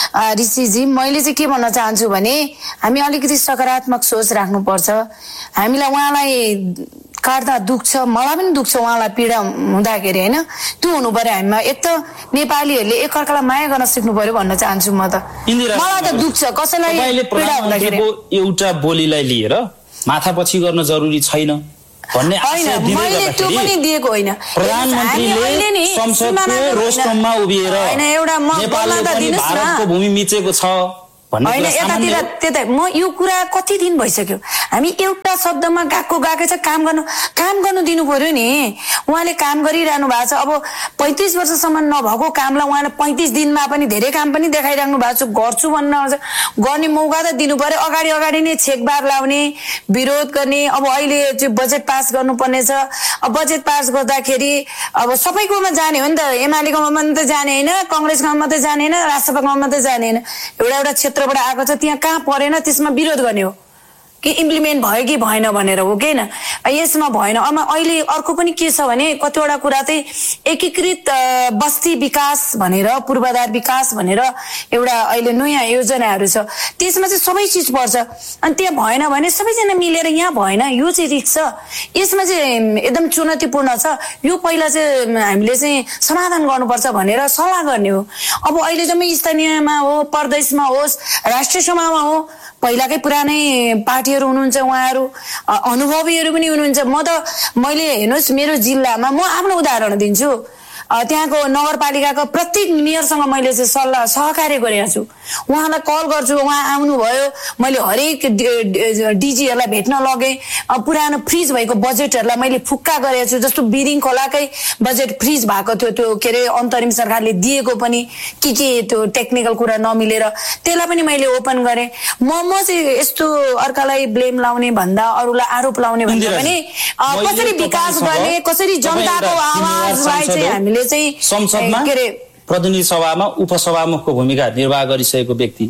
ऋषिजी। मैले चाहिँ के भन्न चाहन्छु भने हामी अलिकति सकारात्मक सोच राख्नुपर्छ। हामीलाई उहाँलाई काट्दा दुख्छ, मलाई पनि दुख्छ उहाँलाई पीडा हुँदाखेरि होइन। त्यो हुनु पर्यो हामीमा। एक त नेपालीहरूले एकअर्कालाई माया गर्न सिक्नु पर्यो भन्न चाहन्छु म त। मलाई त दुख्छ कसैलाई पीडा हुँदाखेरि। एउटा बोलीलाई लिएर माथापछि गर्न जरुरी छैन भन्ने आशा दिँदै त्यो पनि दिएको होइन। प्रधानमन्त्रीले संसदको रोस्टममा उभिएर नेपालले पनि भारतको भूमि मिचेको छ भन्ने होइन यतातिर त्यतै। म यो कुरा कति दिन भइसक्यो हामी एउटा शब्दमा गएको गएकै छ। काम गर्नु काम गर्नु दिनु पर्यो नि। उहाँले काम गरिरहनु भएको छ। अब पैँतिस वर्षसम्म नभएको कामलाई उहाँले पैँतिस दिनमा पनि धेरै काम पनि देखाइराख्नु भएको छ। गर्छु भन्न गर्ने मौका त दिनु पर्यो। अगाडि अगाडि नै छेकबार लाउने विरोध गर्ने। अब अहिले चाहिँ बजेट पास गर्नुपर्ने छ। अब बजेट पास गर्दाखेरि अब सबैकोमा जाने हो नि त। एमालेकोमा मात्रै जाने होइन, कङ्ग्रेसकोमा मात्रै जाने होइन, राष्ट्रपतिकोमा मात्रै जाने होइन। एउटा एउटा क्षेत्र आएको छ त्यहाँ कहाँ परेन त्यसमा विरोध गर्ने हो कि इम्प्लिमेन्ट भयो कि भएन भनेर हो कि होइन। यसमा भएन। अब अहिले अर्को पनि के छ भने कतिवटा कुरा चाहिँ एकीकृत बस्ती विकास भनेर पूर्वाधार विकास भनेर एउटा अहिले नयाँ योजनाहरू छ। त्यसमा चाहिँ सबै चिज पर्छ। अनि त्यहाँ भएन भने सबैजना मिलेर यहाँ भएन यो चाहिँ रिस्क छ। यसमा चाहिँ एकदम चुनौतीपूर्ण छ। यो पहिला चाहिँ हामीले चाहिँ समाधान गर्नुपर्छ भनेर सल्लाह गर्ने हो। अब अहिले जम्मै स्थानीयमा हो, प्रदेशमा होस्, राष्ट्रिय सभामा हो, पहिलाकै पुरानै पार्टीहरू हुनुहुन्छ, उहाँहरू अनुभवीहरू पनि हुनुहुन्छ। म त मैले हेर्नुहोस् मेरो जिल्लामा म आफ्नो उदाहरण दिन्छु। त्यहाँको नगरपालिकाको प्रत्येक मेयरसँग मैले चाहिँ सल्लाह सहकार्य गरेको छु। उहाँलाई कल गर्छु, उहाँ आउनुभयो, मैले हरेक डिजीहरूलाई भेट्न लगेँ। पुरानो फ्रिज भएको बजेटहरूलाई मैले फुक्का गरेको छु। जस्तो बिरिङ खोलाकै बजेट फ्रिज भएको थियो, त्यो के अरे अन्तरिम सरकारले दिएको पनि के के त्यो टेक्निकल कुरा नमिलेर त्यसलाई पनि मैले ओपन गरेँ। म म चाहिँ यस्तो अर्कालाई ब्लेम लाउने भन्दा अरूलाई आरोप लाउने भन्दा पनि कसरी विकास गर्ने, कसरी जनताको आवाजलाई चाहिँ हामीले संसदमा प्रतिनिधि सभामा उपसभामुखको भूमिका निर्वाह गरिसकेको व्यक्ति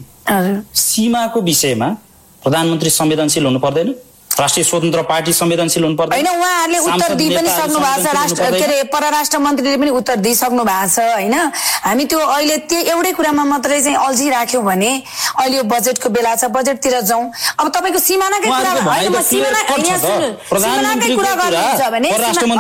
सीमाको विषयमा प्रधानमन्त्री संवेदनशील हुनु पर्दैन? राष्ट्रिय स्वतन्त्र पार्टी संवेदनशील हुनु पर्दैन? होइन, उहाँहरूले उत्तर दिइ पनि सक्नु भएको छ। राष्ट्र के अरे परराष्ट्र मन्त्रीले पनि उत्तर दिइसक्नु भएको छ होइन। हामी त्यो अहिले त्यो एउटै कुरामा मात्रै चाहिँ अल्झिराख्यौँ भने अहिले यो बजेटको बेला छ, बजेटतिर जाउँ। अब तपाईँको सिमानाकै कुरा होइन, म सिमाना सिमानाकै कुरा गर्नुहुन्छ भने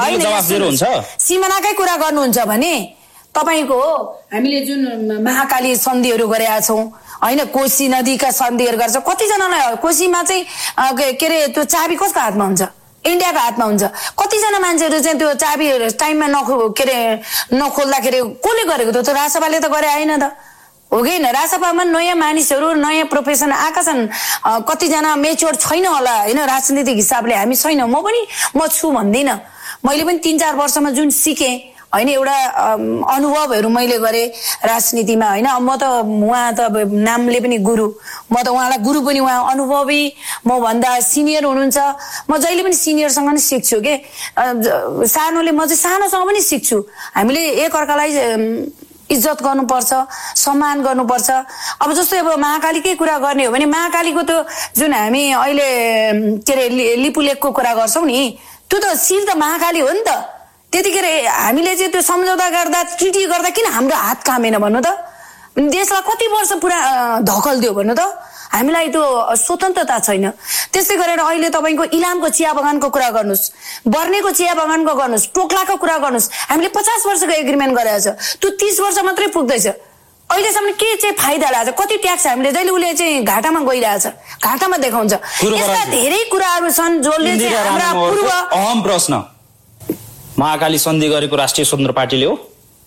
सिमानाकै कुरा गर्नुहुन्छ भने तपाईँको हामीले जुन महाकाली सन्धिहरू गरेका छौँ होइन, कोशी नदीका सन्धिहरू गर्छ। कतिजनालाई कोशीमा चाहिँ के अरे त्यो चाबी कसको हातमा हुन्छ? इन्डियाको हातमा हुन्छ। कतिजना मान्छेहरू चाहिँ त्यो चाबी टाइममा नखो के अरे नखोल्दाखेरि कसले गरेको? त्यो त राजसभाले त गरे होइन त हो कि होइन? राजसभामा नयाँ मानिसहरू नयाँ प्रोफेसन आएका छन्। कतिजना मेच्योर छैन होला होइन राजनीतिक हिसाबले। हामी छैनौँ, म पनि म छु भन्दिनँ। मैले पनि तिन चार वर्षमा जुन सिकेँ होइन एउटा अनुभवहरू मैले गरेँ राजनीतिमा होइन। म त उहाँ त नामले पनि गुरु, म त उहाँलाई गुरु पनि, उहाँ अनुभवी म भन्दा सिनियर हुनुहुन्छ। म जहिले पनि सिनियरसँग पनि सिक्छु के, सानोले म चाहिँ सानोसँग पनि सिक्छु। हामीले एकअर्कालाई इज्जत गर्नुपर्छ, सम्मान गर्नुपर्छ। अब जस्तै अब महाकालीकै कुरा गर्ने हो भने महाकालीको त्यो जुन हामी अहिले के अरे लिपु लेकको कुरा गर्छौँ नि, त्यो त शिर त महाकाली हो नि त। त्यतिखेर हामीले चाहिँ त्यो सम्झौता गर्दा ट्रिटी गर्दा किन हाम्रो हात कामेन भन्नु त? देशलाई कति वर्ष पुरा धकल दियो भन्नु त? हामीलाई त्यो स्वतन्त्रता छैन। त्यस्तै गरेर अहिले तपाईँको इलामको चिया बगानको कुरा गर्नुहोस्, बर्नेको चिया बगानको गर्नुहोस्, टोक्लाको कुरा गर्नुहोस्। हामीले पचास वर्षको एग्रिमेन्ट गरेको छ, त्यो तिस वर्ष मात्रै पुग्दैछ। अहिलेसम्म के चाहिँ फाइदा लाग्छ? कति ट्याक्स हामीले जहिले उसले चाहिँ घाटामा गइरहेछ, घाटामा देखाउँछ। यस्ता धेरै कुराहरू छन् जसले चाहिँ हाम्रा पूर्व अहम प्रश्न महाकाली सन्धि गरेको राष्ट्रिय स्वतन्त्र पार्टीले हो,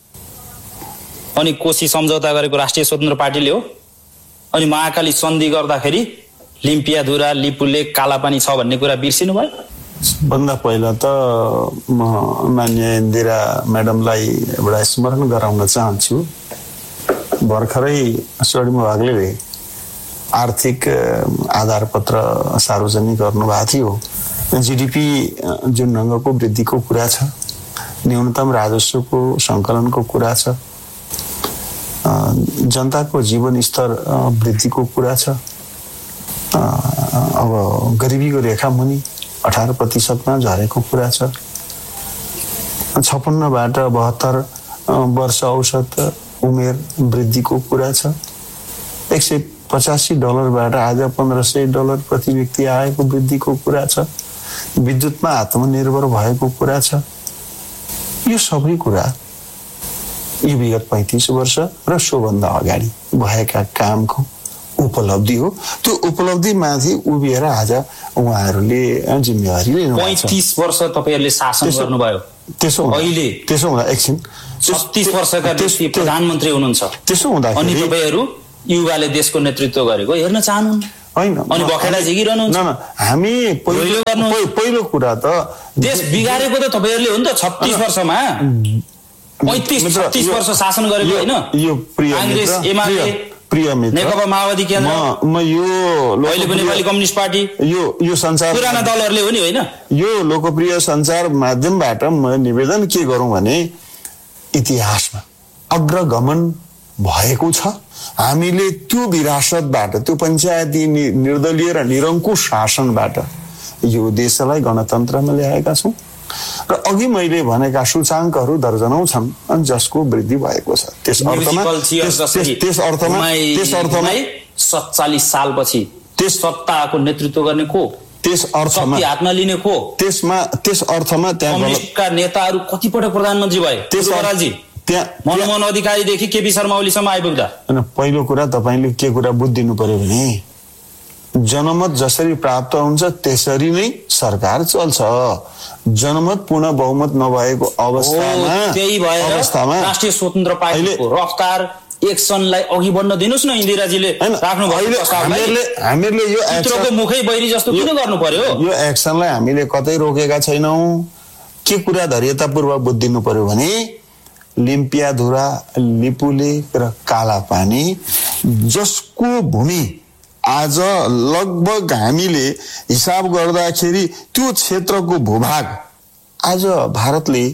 अनि कोशी सम्झौता गरेको राष्ट्रिय स्वतन्त्र पार्टीले हो, अनि महाकाली सन्धि गर्दाखेरि लिम्पियाधुरा लिपुलेक कालापानी छ भन्ने कुरा बिर्सिनु भयो? भन्दा पहिला त म मान्य इन्दिरा म्याडमलाई एउटा स्मरण गराउन चाहन्छु। भर्खरै स्वर्णिम भागले आर्थिक आधार पत्र सार्वजनिक गर्नुभएको थियो। जीडीपी जुन ढङ्गको वृद्धिको कुरा छ, न्यूनतम राजस्वको सङ्कलनको कुरा छ, जनताको जीवन स्तर वृद्धिको कुरा छ। अब गरिबीको रेखा मुनि अठार प्रतिशतमा झरेको कुरा छ। छप्पन्नबाट बहत्तर वर्ष औसत उमेर वृद्धिको कुरा छ। एक सय पचासी डलरबाट आज पन्ध्र सय डलर प्रति व्यक्ति आएको वृद्धिको कुरा छ। विद्युतमा आत्मनिर्भर भएको कुरा छ। यो सबै कुरा यो विगत पैँतिस वर्ष र सोभन्दा अगाडि भएका कामको उपलब्धि हो। त्यो उपलब्धिमाथि उभिएर आज उहाँहरूले जिम्मेवारी लिनु भएको छ। पैँतिस वर्ष तपाईँहरूले शासन गर्नुभयो। त्यसो अहिले त्यसो हुँदा एकछिन छत्तीस वर्षका व्यक्ति प्रधानमन्त्री हुनुहुन्छ। त्यसो हुँदाखेरि अनि तपाईँहरू युवाले देशको नेतृत्व गरेको हेर्न चाहनुहुन्न? होइन, अनि बखेडा झिकिरहनुहुन्छ। हामी पहिलो कुरा त देश बिगारेको त तपाईँहरूले हो नि त। छत्तीस वर्षमा पैँतिस छत्तीस वर्ष शासन गरेको होइन? यो प्रिय काङ्ग्रेस, एमाले, प्रिय मित्र, नेकपा माओवादी केन्द्र, म यो अहिले पनि नेपाली कम्युनिस्ट पार्टी, यो यो संसार पुराना दलहरूले हो नि होइन? यो लोकप्रिय सञ्चार माध्यमबाट म निवेदन के गरौँ भने इतिहासमा अग्रगमन भएको छ। हामीले त्यो विरासतबाट, त्यो पञ्चायती निर्दलीय र निरङ्कुश शासनबाट यो देशलाई गणतन्त्रमा ल्याएका छौँ र अघि मैले भनेका सूचाङ्कहरू दर्जनौं छन् जसको वृद्धि भएको छ। त्यस अर्थमा त्यस अर्थमा त्यस अर्थमा सत्तालीस सालपछि त्यस सत्ताको नेतृत्व गर्ने को, त्यस अर्थमा हातमा लिने को, त्यसमा त्यस अर्थमा त्यहाँ कम्युनिस्टका नेताहरू कतिपटक प्रधानमन्त्री भए? त्यस त्यहाँ मनमोहन अधिकारीदेखि केपी शर्मा ओलीसम्म आइपुग्दा पहिलो कुरा तपाईँले के कुरा बुझिदिनु पर्यो भने जनमत जसरी प्राप्त हुन्छ त्यसरी नै सरकार चल्छ। जनमत पूर्ण बहुमत नभएको अवस्थामा त्यही भएर अवस्थामा राष्ट्रिय स्वतन्त्र पार्टीको रफ्तार एक्सनलाई अघि बढ्न दिनुस् न। इन्दिराजीले राख्नु भएको हामीले हामीले यो एक्सनको मुखै बैरी जस्तो किन गर्नु पर्यो? यो एक्सनलाई हामीले कतै रोकेका छैनौं। के कुरा धैर्यतापूर्वक बुझिदिनु पर्यो भने लिम्पियाधुरा, लिपुलेक र कालापानी जसको भूमि आज लगभग हामीले हिसाब गर्दाखेरि त्यो क्षेत्रको भूभाग आज भारतले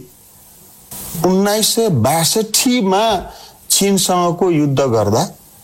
उन्नाइस सय बासठीमा चीनसँगको युद्ध गर्दा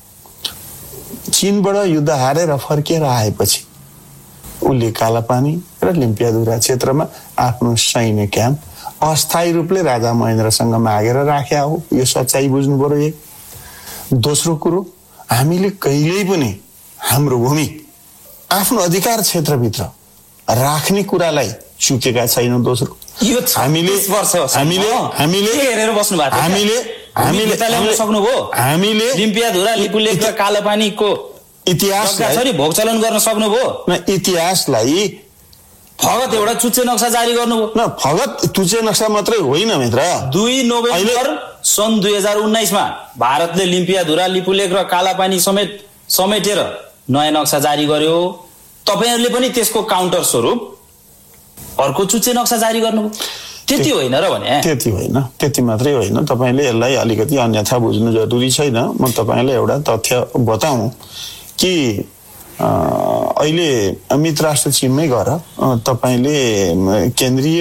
चीनबाट युद्ध हारेर फर्केर आएपछि उसले कालापानी र लिम्पियाधुरा क्षेत्रमा आफ्नो सैन्य क्याम्प अस्थायी रूपले राजा महेन्द्रसँग मागेर राख्या हो। यो सच्चाइ बुझ्नु पर्यो एक। दोस्रो कुरो, हामीले कहिल्यै पनि हाम्रो भूमि आफ्नो अधिकार क्षेत्रभित्र राख्ने कुरालाई चुकेका छैनौं। दोस्रो, हामीले हामीले हामीले हेरेर बस्नु भएको हामीले हामीले सक्नुभयो। हामीले लिम्पियाधुरा, लिपुलेक र कालापानीको इतिहासलाई भोगचलन गर्न सक्नुभयो न? इतिहासलाई फगत एउटा चुच्चे नक्सा जारी गर्नुभयो न? फगत चुच्चे नक्सा मात्रै होइन मित्र। दुई नोभेम्बर सन् दुई हजार उन्नाइसमा भारतले लिम्पियाधुरा, लिपुलेक र कालापानी समेत समेटेर नयाँ नक्सा जारी गर्यो। तपाईहरुले पनि त्यसको काउन्टर स्वरूप अर्को चुच्चे नक्सा जारी गर्नुभयो। त्यति होइन र भने? त्यति होइन, त्यति मात्रै होइन। तपाईले यसलाई अलिकति अन्यथा बुझ्नु जरुरी छैन। म तपाईलाई एउटा तथ्य बताउँ कि अहिले मित्र राष्ट्र चीनमै गएर तपाईले केन्द्रीय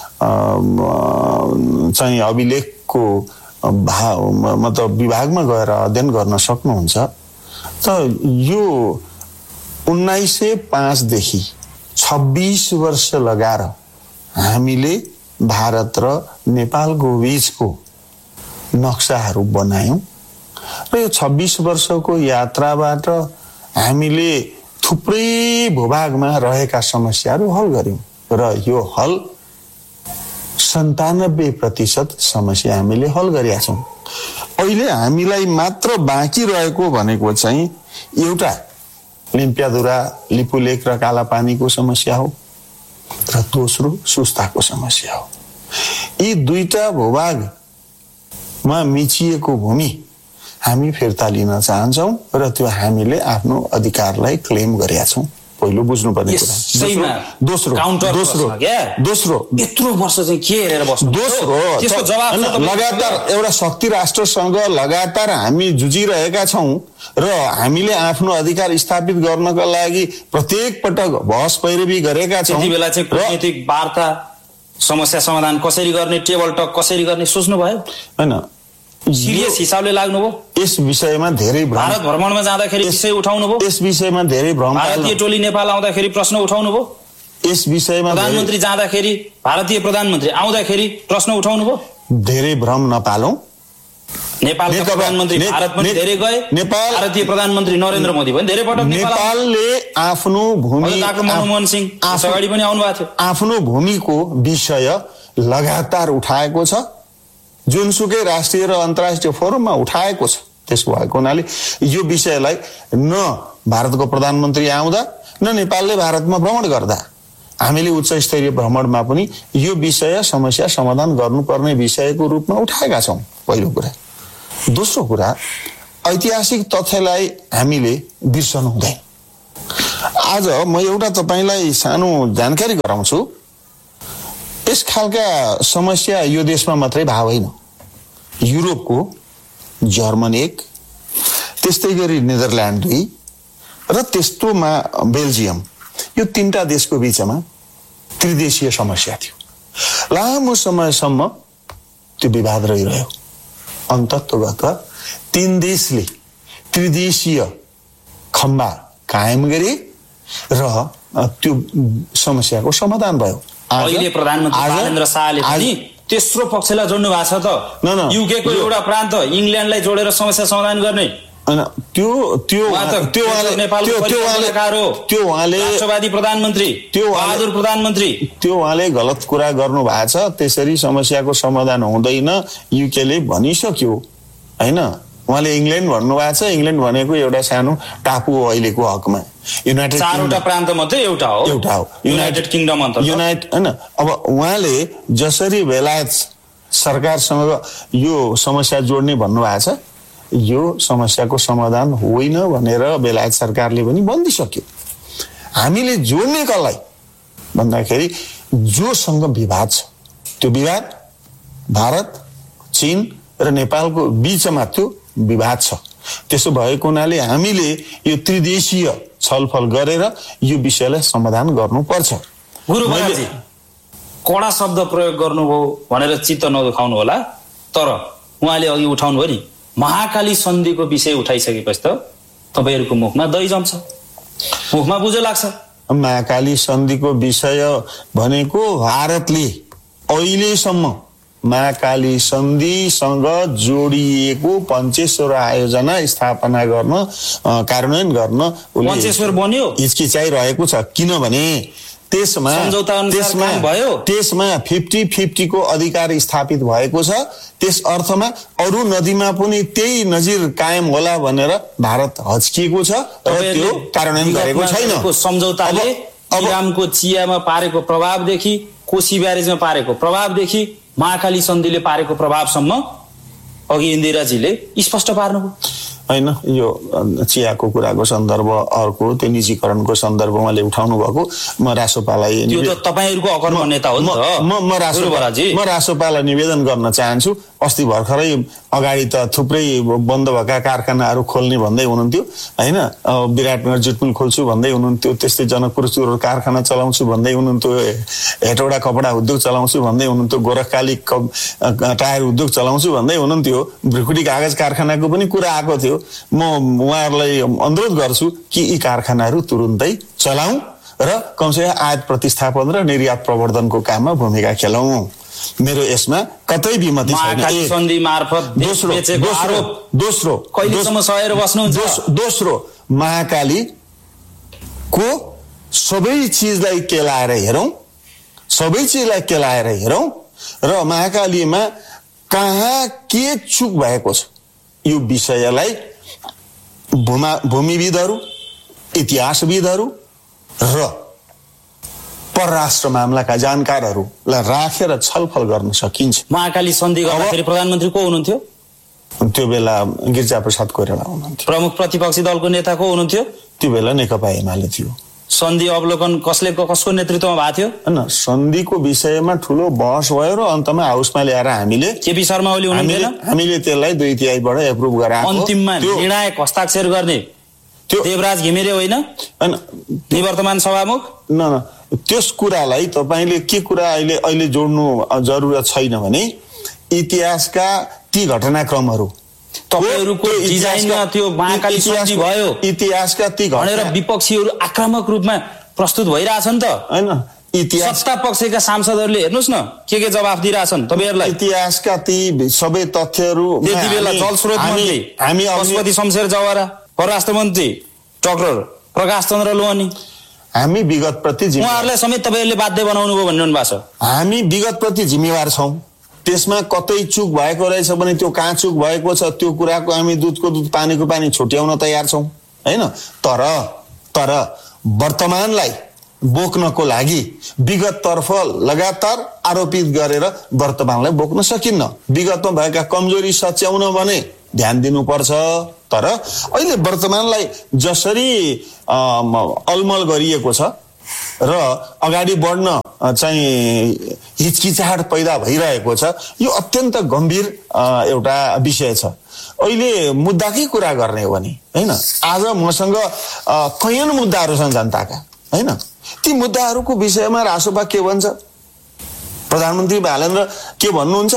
चाहिँ अभिलेखको भाव मतलब विभागमा गएर अध्ययन गर्न सक्नुहुन्छ। त यो उन्नाइस सय पाँचदेखि छब्बीस वर्ष लगाएर हामीले भारत र नेपालको बीचको नक्साहरू बनायौं र यो छब्बीस वर्षको यात्राबाट हामीले थुप्रै भूभागमा रहेका समस्याहरू हल गर्यौं र यो हल सन्तानब्बे प्रतिशत समस्या हामीले हल गरेका छौं। अहिले हामीलाई मात्र बाँकी रहेको भनेको चाहिँ एउटा लिम्पियाधुरा, लिपुलेक र कालापानीको समस्या हो र दोस्रो सुस्ताको समस्या हो। यी दुईटा भूभागमा मिचिएको भूमि हामी फिर्ता लिन चाहन्छौं र त्यो हामीले आफ्नो अधिकारलाई क्लेम गरेका छौं। पहिलो बुझ्नुपर्ने कुरा। यसैमा दोस्रो काउन्टर दोस्रो प्रश्न क्या? दोस्रो यत्रो वर्ष चाहिँ के हेरेर बस्नु? दोस्रो त्यसको जवाब होइन, चाहिँ तपाईँ- लगातार एउटा शक्ति राष्ट्रसँग लगातार हामी जुझिरहेका छौँ र हामीले आफ्नो अधिकार स्थापित गर्नका लागि प्रत्येक पटक बहस पैरवी गरेका छौँ। त्यति बेला चाहिँ र कूटनीतिक वार्ता, समस्या समाधान कसरी गर्ने, टेबल टक कसरी गर्ने सोच्नु भयो? होइन, सिरियस हिसाबले लाग्नुभयो? यस विषयमा धेरै भ्रम भारत भ्रमणमा जाँदाखेरि विषय उठाउनु भयो? यस विषयमा धेरै भ्रम भारतीय टोली नेपाल आउँदाखेरि प्रश्न उठाउनु भयो? यस विषयमा प्रधानमन्त्री जाँदाखेरि, भारतीय प्रधानमन्त्री आउँदाखेरि प्रश्न उठाउनु भयो? धेरै भ्रम नपालौँ। नेपालका नेकपा- प्रधानमन्त्री ने- भारत पनि ने- धेरै गए, नेपाल- भारतीय प्रधानमन्त्री नरेन्द्र मोदी पनि धेरै पटक नेपाल आउनु- नेपालले आफ्नो भूमि डाक्टर मनमोहन सिंह आफू- अगाडि पनि आउनु भएको थियो। आफ्नो भूमिको विषय लगातार उठाएको छ, जुनसुकै राष्ट्रिय र अन्तर्राष्ट्रिय फोरममा उठाएको छ। त्यसो भएको हुनाले यो विषयलाई न भारतको प्रधानमन्त्री आउँदा न नेपालले भारतमा भ्रमण गर्दा हामीले उच्च स्तरीय भ्रमणमा पनि यो विषय समस्या समाधान गर्नुपर्ने विषयको रूपमा उठाएका छौँ, पहिलो कुरा। दोस्रो कुरा, ऐतिहासिक तथ्यलाई हामीले बिर्सनु हुँदैन। आज म एउटा तपाईँलाई सानो जानकारी गराउँछु। यस खालका समस्या यो देशमा मात्रै भएको होइन। युरोपको जर्मन एक, त्यस्तै गरी नेदरल्यान्ड दुई र त्यस्तोमा बेल्जियम, यो तीनटा देशको बीचमा त्रिदेशीय समस्या थियो। लामो समयसम्म त्यो विवाद रहिरह्यो। अन्ततोगत तीन देशले त्रिदेशीय खम्बा कायम गरे र त्यो समस्याको समाधान भयो। अहिले प्रधानमन्त्री बालेन्द्र शाहले पनि तेस्रो पक्षलाई जोड्नु भएको छ त। न, न, युकेको एउटा प्रान्त इङ्ल्यान्डलाई जोडेर समस्या समाधान गर्ने। होइन, त्यो त्यो उहाँ त त्यो उहाँले नेपालको त्यो त्यो उहाँले परिवर्तनकार हो। त्यो उहाँले राष्ट्रवादी प्रधानमन्त्री, त्यो उहाँले- बहादुर प्रधानमन्त्री। त्यो उहाँले गलत कुरा गर्नु भएको छ। त्यसरी समस्याको समाधान हुँदैन युकेले भनिसक्यो, होइन? उहाँले इङ्ल्यान्ड भन्नुभएको छ। इङ्ल्यान्ड भनेको एउटा सानो टापु हो अहिलेको हकमा। युनाइटेड चारवटा प्रान्त मध्ये एउटा हो एउटा हो युनाइटेड किङडम अन्तर्गत। युनाइट होइन, अब उहाँले जसरी बेलायत सरकारसँग यो समस्या जोड्ने भन्नुभएको छ, यो समस्याको समाधान होइन भनेर बेलायत सरकारले पनि भनिदिसक्यो। हामीले जोड्ने कसलाई भन्दाखेरि जोसँग विवाद छ, त्यो विवाद भारत, चीन र नेपालको बीचमा त्यो विवाद छ। त्यसो भएको हुनाले हामीले यो त्रिदेशीय छलफल गरेर यो विषयलाई समाधान गर्नुपर्छ। गुरु महाराजजी कडा शब्द प्रयोग गर्नुभयो भनेर चित्त नदुखाउनु होला, तर उहाँले अघि उठाउनु भयो नि महाकाली सन्धिको विषय उठाइसकेपछि त तपाईँहरूको मुखमा दही जम्छ, मुखमा बुझो लाग्छ। महाकाली सन्धिको विषय भनेको भारतले अहिलेसम्म महाकाली सन्धिसँग जोडिएको पञ्चेश्वर आयोजना स्थापना गर्न, कार्यान्वयन गर्न पञ्चेश्वर बन्यो, हिचकिचाइरहेको छ। किनभने त्यसमा त्यसमा त्यसमा फिफ्टी फिफ्टीको अधिकार स्थापित भएको छ। त्यस अर्थमा अरू नदीमा पनि त्यही नजिर कायम होला भनेर भारत हच्किएको छ र त्यो कार्यान्वयन गरेको छैन। सम्झौताले इलामको चियामा पारेको प्रभावदेखि, कोशी ब्यारेजमा पारेको प्रभावदेखि, महाकाली सन्धिले पारेको प्रभावसम्म अघि इन्दिराजीले स्पष्ट पार्नुभयो। होइन, यो चियाको कुराको सन्दर्भ अर्को, त्यो निजीकरणको सन्दर्भ उहाँले उठाउनु भएको। म रासोपालाई त्यो त तपाईँहरूको अकर्म नेता हो नि त। म म रासोपालाई म रासोपालाई निवेदन गर्न चाहन्छु। अस्ति भर्खरै अगाडि त थुप्रै बन्द भएका कारखानाहरू खोल्ने भन्दै हुनुहुन्थ्यो, होइन? विराटनगर जुटमिल खोल्छु भन्दै हुनुहुन्थ्यो, त्यस्तै जनकपुर चुरोट कारखाना चलाउँछु भन्दै हुनुहुन्थ्यो, हेटौडा कपडा उद्योग चलाउँछु भन्दै हुनुहुन्थ्यो, गोरखकाली टायर उद्योग चलाउँछु भन्दै हुनुहुन्थ्यो, भ्रिकुटी कागज कारखानाको पनि कुरा आएको थियो। म उहाँहरूलाई अनुरोध गर्छु कि यी कारखानाहरू तुरुन्तै चलाउँ र कमसेकम आयात प्रतिस्थापन र निर्यात प्रवर्धनको काममा भूमिका खेलौँ। मेरो यसमा कतै विमति छैन। सन्धि मार्फत दोस्रो दोस्रो कहिलेसम्म सहेर बस्नुहुन्छ? दोस्रो महाकाली को सबै चिजलाई केलाएर हेरौँ, सबै चिजलाई केलाएर हेरौँ र महाकालीमा कहाँ के चुक भएको छ यो विषयलाई भूमा भूमिविदहरू, इतिहासविदहरू र परराष्ट्र मामलाका जानकारहरूलाई राखेर छलफल गर्न सकिन्छ। महाकाली सन्धि गर्दाखेरि प्रधानमन्त्री को हुनुहुन्थ्यो? त्यो बेला गिरिजा प्रसाद कोइराला हुनुहुन्थ्यो। प्रमुख प्रतिपक्षी दलको नेता को हुनुहुन्थ्यो? त्यो बेला नेकपा एमाले थियो। सन्धि अवलोकन कसले कसको नेतृत्वमा भएको थियो हैन सन्धिको विषयमा ठुलो बहस भयो र अन्तमा हाउसमा ल्याएर हामीले केपी शर्मा ओली हुनुहुन्थेन हामीले त्यसलाई दुई तिहाईबाट एप्रुभ गराएको अन्तिममा निर्णायक हस्ताक्षर गर्ने त्यो देवराज घिमिरे होइन हैन निवर्तमान सभामुख न न त्यस कुरालाई तपाईले के कुरा अहिले अहिले जोड्नु जरुरत छैन भने इतिहासका ती घटनाक्रमहरू तपाईहरुको डिजाइनमा त्यो महाकाली सन्धि भयो इतिहासका ती भनेर विपक्षीहरु आक्रामक रूपमा प्रस्तुत भइराछन् त हैन इतिहास सत्ता पक्षका सांसदहरुले हेर्नुस् न के के जवाफ दिइराछन् तपाईहरुलाई इतिहासका ती सबै तथ्यहरु त्यति बेला जलस्रोत मन्त्री हामी पशुपति शमशेर जवारा परराष्ट्र मन्त्री डाक्टर प्रकाश चन्द्र लोहनी हामी विगत प्रति उहाँहरुलाई समेत तपाईहरुले बाध्य बनाउनु भयो भन्नु भएको छ हामी विगत प्रति जिम्मेवार छौं त्यसमा कतै चुक भएको रहेछ भने त्यो कहाँ चुक भएको छ त्यो कुराको हामी दूधको दूध पानीको पानी छुट्याउन तयार छौं हैन तर तर वर्तमानलाई बोक्नको लागि विगत तर्फ लगातार आरोपित गरेर वर्तमानलाई बोक्न सकिन्न विगतमा भएका कमजोरी सच्याउन भने ध्यान दिनुपर्छ तर अहिले वर्तमानलाई जसरी अलमल गरिएको छ र अगाडि बढ्न चाहिँ हिचकिचाहट पैदा भइरहेको छ यो अत्यन्त गम्भीर एउटा विषय छ अहिले मुद्दाकै कुरा गर्ने हो भने हैन आज मसँग कैयन मुद्दाहरू छन् जनताका हैन ती मुद्दाहरूको विषयमा रासोपा के भन्छ प्रधानमन्त्री बालेन्द्र के भन्नुहुन्छ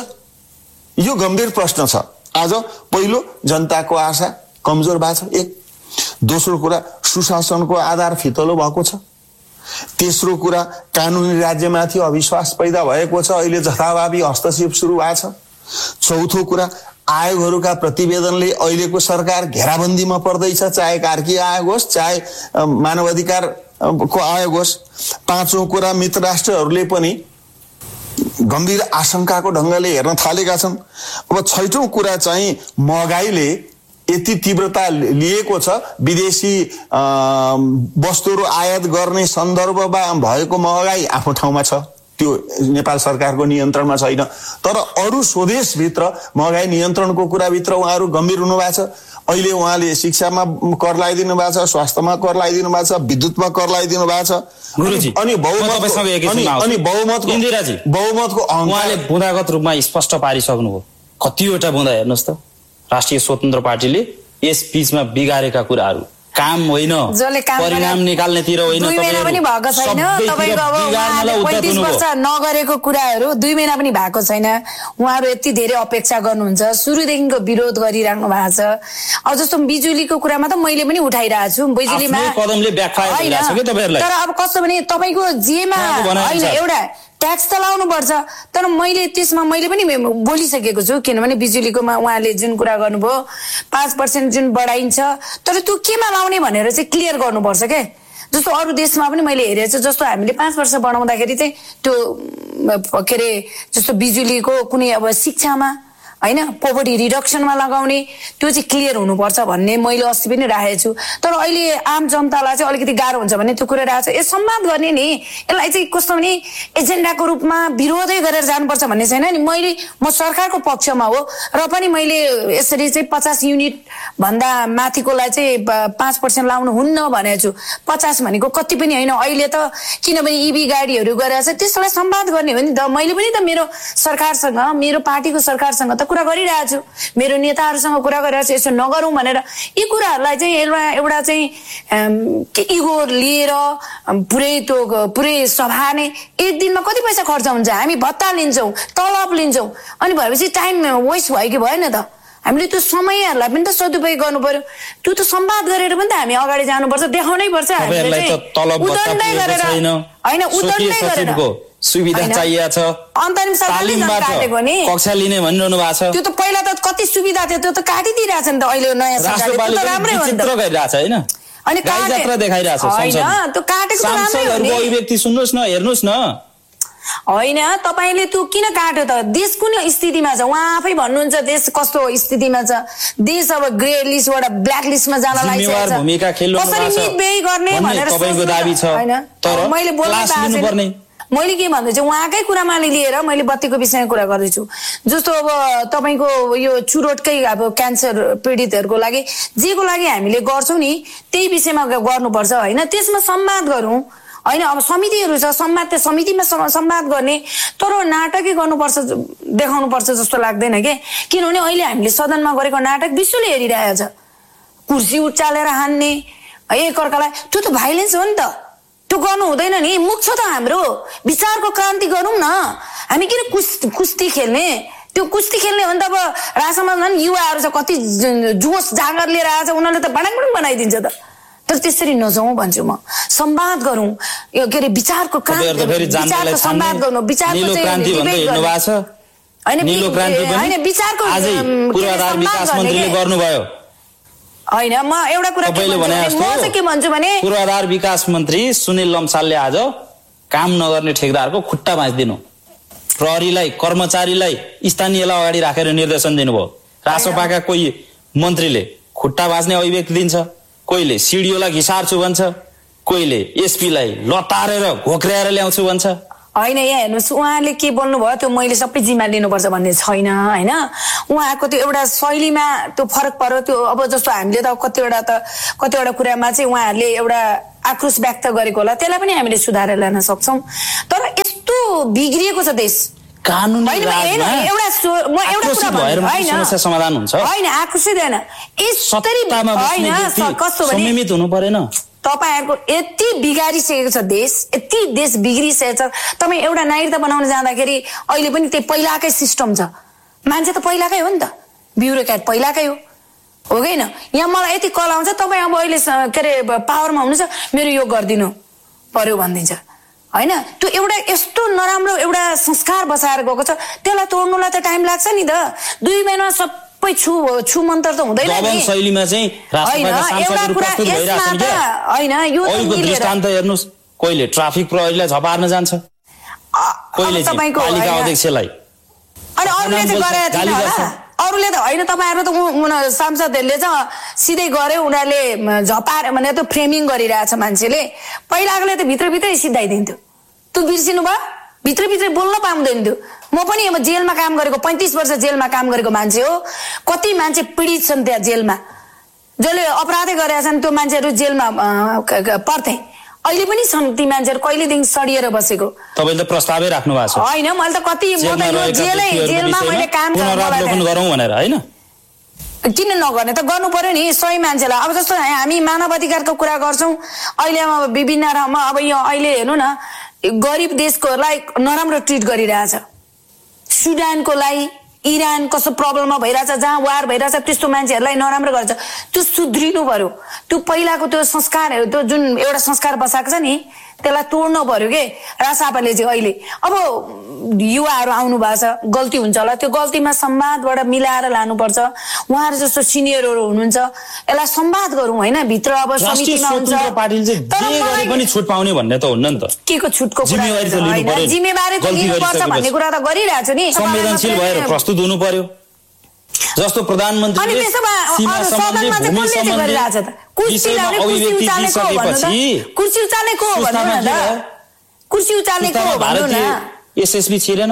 यो गम्भीर प्रश्न छ आज पहिलो जनताको आशा कमजोर भएको छ एक दोस्रो कुरा सुशासनको आधार फितलो भएको छ तेस्रो कुरा कानुनी राज्यमाथि अविश्वास पैदा भएको छ अहिले जथाभावी हस्तक्षेप सुरु भएको छ चौथो कुरा आयोगहरूका प्रतिवेदनले अहिलेको सरकार घेराबन्दीमा पर्दैछ चाहे कार्की आयोग होस् चाहे मानवाधिकार को आयोग होस् पाँचौं कुरा मित्र राष्ट्रहरूले पनि गम्भीर आशंकाको ढंगले हेर्न थालेका छन् अब छैटौं कुरा चाहिँ महँगाईले यति तीव्रता लिएको छ विदेशी वस्तुहरू आयात गर्ने सन्दर्भमा भएको महँगाई आफ्नो ठाउँमा छ त्यो नेपाल सरकारको नियन्त्रणमा छैन तर अरु स्वदेश भित्र महँगाई नियन्त्रणको कुरा भित्र उहाँहरू गम्भीर हुनु भएको छ अहिले उहाँले शिक्षामा कर लगाइदिनु भएको छ स्वास्थ्यमा कर लगाइदिनु भएको छ विद्युतमा कर लगाइदिनु भएको छ गुरुजी अनि बहुमत अनि बहुमतको इन्दिराजी बहुमतको उहाँले बुँदागत रूपमा स्पष्ट पारिसक्नुभयो कतिवटा बुँदा हेर्नुस् त राष्ट्रिय स्वतन्त्र पार्टीले यस बीचमा बिगारेका कुराहरू काम होइन परिणाम निकाल्नेतिर होइन दुई महिना पनि भएको छैन तपाईको अब उहाँले पैंतीस वर्ष नगरेको कुराहरू दुई महिना पनि भएको छैन उहाँहरू यति धेरै अपेक्षा गर्नुहुन्छ सुरुदेखिको विरोध गरिराख्नु भएको छ अब जस्तो बिजुलीको कुरामा त मैले पनि उठाइरहेको छु बिजुलीमा कदमले ब्याकफायर भइरहेछ के तपाईहरुलाई तर अब कस्तो भने तपाईको जेमा हैन एउटा ट्याक्स त लाउनु पर्छ तर मैले त्यसमा मैले पनि बोलिसकेको छु किनभने बिजुलीकोमा उहाँले जुन कुरा गर्नुभयो पाँच प्रतिशत जुन बढाइन्छ तर त्यो केमा लाउने भनेर चाहिँ क्लियर गर्नुपर्छ के जस्तो अरु देशमा पनि मैले हेरेको छु जस्तो हामीले पाँच वर्ष बढाउँदाखेरि चाहिँ त्यो के रे जस्तो बिजुलीको कुनै अब शिक्षामा हैन पोभर्टी रिडक्सनमा लगाउने त्यो चाहिँ क्लियर हुनुपर्छ भन्ने मैले अस्ति पनि राखेको छु तर अहिले आम जनतालाई चाहिँ अलिकति गाह्रो हुन्छ भन्ने त्यो कुरा राखेको छ ए सम्वाद गर्ने नि यसलाई चाहिँ कस्तो भने एजेन्डाको रूपमा विरोधै गरेर जानुपर्छ भन्ने छैन नि मैले म सरकारको पक्षमा हो र पनि मैले यसरी चाहिँ पचास युनिट भन्दा माथिकोलाई चाहिँ पाँच प्रतिशत लाउनु हुन्न भनेको छु पचास भनेको कति पनि हैन अहिले त किनभने ईभी गाडीहरू गरेछ त्यसलाई सम्वाद गर्ने हो नि त मैले पनि त मेरो सरकारसँग मेरो पार्टीको सरकारसँग त कुरा गरिरहेको छु मेरो नेताहरूसँग कुरा गरिरहेको छु यसो नगरौं भनेर यी कुराहरूलाई चाहिँ एउटा एउटा चाहिँ इगो लिएर पुरै त्यो पुरै सभा नै एक दिनमा कति पैसा खर्च हुन्छ हामी भत्ता लिन्छौं तलब लिन्छौं अनि भएपछि टाइम वेस्ट भयो कि भएन त हामीले त्यो समयहरूलाई पनि त सदुपयोग गर्नु पर्यो त्यो त सम्वाद गरेर पनि त हामी अगाडि जानुपर्छ देखाउनै पर्छ हामीले चाहिँ उदण्डै गरेर हैन उदण्डै गरेर सुविधा चाहिएको छ अन्तरिम सरकारले काटेको नि कक्षा लिने भनिरहनु भएको छ त्यो त पहिला त कति सुविधा थियो त्यो त काटिदिरहेछ नि त अहिले नयाँ सरकारले त्यो त राम्रै हो नि त चित्र गरिरहेछ हैन अनि गाई जात्रा देखाइरहेछ हैन त्यो काटेको त राम्रै हो नि सांसदहरुको अभिव्यक्ति सुन्नुस् न हेर्नुस् न हैन तपाईले त्यो किन काट्यो त देश कुन स्थितिमा छ उहाँ आफै भन्नुहुन्छ देश कस्तो स्थितिमा छ देश अब ग्रे लिस्टबाट ब्ल्याक लिस्टमा जान लागिसकेको छ भूमिका खेल्नु कसरी मितव्यय गर्ने भनेर तपाईको दाबी छ हैन तर मैले बोल्न चाहेको मैले के भन्दैछु उहाँकै कुरामा लिएर मैले बत्तीको विषयमा कुरा गर्दैछु जस्तो अब तपाईको यो चुरोटकै अब क्यान्सर पीडितहरूको लागि जेको लागि हामीले गर्छौं नि त्यही विषयमा गर्नुपर्छ हैन त्यसमा संवाद गरौँ हैन अब समितिहरू छ संवाद त समितिमा संवाद गर्ने तर नाटकै गर्नुपर्छ देखाउनुपर्छ जस्तो लाग्दैन के किनभने अहिले हामीले सदनमा गरेको नाटक विश्वले हेरिरहेछ कुर्सी उचालेर हान्ने एकअर्कालाई त्यो त भाइलेन्स हो नि त त्यो गर्नु हुँदैन नि मुख छ त हाम्रो विचारको क्रान्ति गरौँ न हामी किन कुस्ती खेल्ने त्यो कुस्ती खेल्ने हो नि त अब रासमा झन् युवाहरू छ कति जोस जागर लिएर आएछ उनीहरूले त बडाङबुङ बनाइदिन्छ त तर त्यसरी नजाउँ भन्छु म संवाद गरौँ यो के अरे विचारको क्रान्ति विचारको संवाद गर्नु विचारको चाहिँ नीलो क्रान्ति हैन विचारको पूर्वाधार विकास मन्त्रीले गर्नुभयो हैन म एउटा कुरा के भन्छु म चाहिँ के भन्छु भने पूर्वाधार विकास मन्त्री सुनिल लम्सालले आज काम नगर्ने ठेकदारको खुट्टा भाँच्दिनु प्रहरीलाई कर्मचारीलाई स्थानीयलाई अगाडि राखेर निर्देशन दिनुभयो रासोपाका कोही मन्त्रीले खुट्टा भाँच्ने अभिव्यक्ति दिन्छ कोहीले सिडिओलाई घिसार्छु भन्छ कोहीले एसपीलाई लतारेर घोक्र्याएर ल्याउँछु भन्छ हैन यहाँ हेर्नुस् उहाँले के बोल्नु भयो त्यो मैले सबै जिम्मा लिनुपर्छ भन्ने छैन हैन उहाँको त्यो एउटा शैलीमा त्यो फरक पर्यो त्यो अब जस्तो हामीले त कतिवटा त कतिवटा कुरामा चाहिँ उहाँहरूले एउटा आक्रोश व्यक्त गरेको होला त्यसलाई पनि हामीले सुधारेर ल्याउन सक्छौं तर यस्तो बिग्रिएको छ देश कानुनी राजमा एउटा म एउटा कुरा भन्छु हैन समस्या समाधान हुन्छ हैन आक्रोशित हैन यसरी हैन कस्तो भने संयमित हुनु पर्दैन तपाईहरुको यति बिगारिसकेको छ देश यति देश बिग्रिसकेको छ तपाई एउटा नागरिकता बनाउन जाँदाखेरि अहिले पनि त्यही पहिलाकै सिस्टम छ मान्छे त पहिलाकै हो नि त ब्युरोक्रेट पहिलाकै हो हो हैन यहाँ मलाई यति कल आउँछ तपाई अब अहिले के रे पावरमा हुनुहुन्छ मेरो यो गर्दिनु पर्यो भन्दिन्छ हैन त्यो एउटा यस्तो नराम्रो एउटा संस्कार बसाएर गएको छ त्यसलाई तोड्नुलाई त टाइम लाग्छ नि त दुई महिना सबै छु छु मन्त्र त हुँदैन नि दबान शैलीमा चाहिँ राष्ट्रपतिका सांसदहरु प्रस्तुत भइराछन् के हैन यो अहिलेको दृष्टान्त हेर्नुस् कोहीले ट्राफिक प्रहरीलाई झपार्न जान्छ कोहीले पालिका अध्यक्षलाई अनि अरूले चाहिँ गरेका थिएन होला अरूले त हैन तपाईहरु त सांसदहरुले चाहिँ सिधै गरे उनीहरुले झपारे भने त फ्रेमिङ गरिरहेछ मान्छेले पहिलाकोले त भित्र भित्रै सिधाइदिन्थ्यो त्यो बिर्सिनु भयो भित्र भित्रै बोल्न पाउँदैन थियो म पनि अब जेलमा काम गरेको पैंतीस वर्ष जेलमा काम गरेको मान्छे हो कति मान्छे पीडित छन् त्यहाँ जेलमा जसले अपराधै गरेका छन् त्यो मान्छेहरु जेलमा पर्थे अहिले पनि छन् ती मान्छेहरु कहिलेदेखि सडिएर बसेको तपाईले त प्रस्तावै राख्नु भएको छ हैन मैले त कति म त यो जेलै जेलमा मैले काम गरौँ भनेर हैन किन नगर्ने त गर्नु पर्यो नि सही मान्छेलाई अब जस्तो हामी मानव अधिकारको कुरा गर्छौं अहिले अब विभिन्न ठाउँमा अब यो अहिले हेर्नु न गरिब देशकोलाई नराम्रो ट्रिट गरिरहेछ सुडानको लागि इरान कस्तो प्रब्लममा भइरहेछ जहाँ वार भइरहेछ त्यस्तो मान्छेहरुलाई नराम्रो गर्छ त्यो सुध्रिनु पर्यो त्यो पहिलाको त्यो संस्कारहरु त्यो जुन एउटा संस्कार बसाएको छ नि त्यसलाई तोड्नु पर्यो के रासापाले चाहिँ अहिले अब युवाहरु आउनु भएको छ गल्ती हुन्छ होला त्यो गल्तीमा संवादबाट मिलाएर लानुपर्छ उहाँहरु जस्तो सिनियरहरु हुनुहुन्छ यसलाई संवाद गरौँ हैन भित्र अब समितिमा हुन्छ पार्टीले चाहिँ जे गरे पनि छुट पाउने भन्ने त हुन्न नि त केको छुटको कुरा हैन जिम्मेवारी त लिनुपर्छ भन्ने कुरा त गरिरहेछ नि संवेदनशील भएर प्रस्तुत हुनु पर्यो जस्तो प्रधानमन्त्रीले सीमा सम्बन्धी भूमि सम्बन्धी कुर्सी उचाल्ने को भन्नु कुर्सी उचाल्ने को भन्नु न कुर्सी उचाल्ने को भन्नु न एसएसबी छिरेन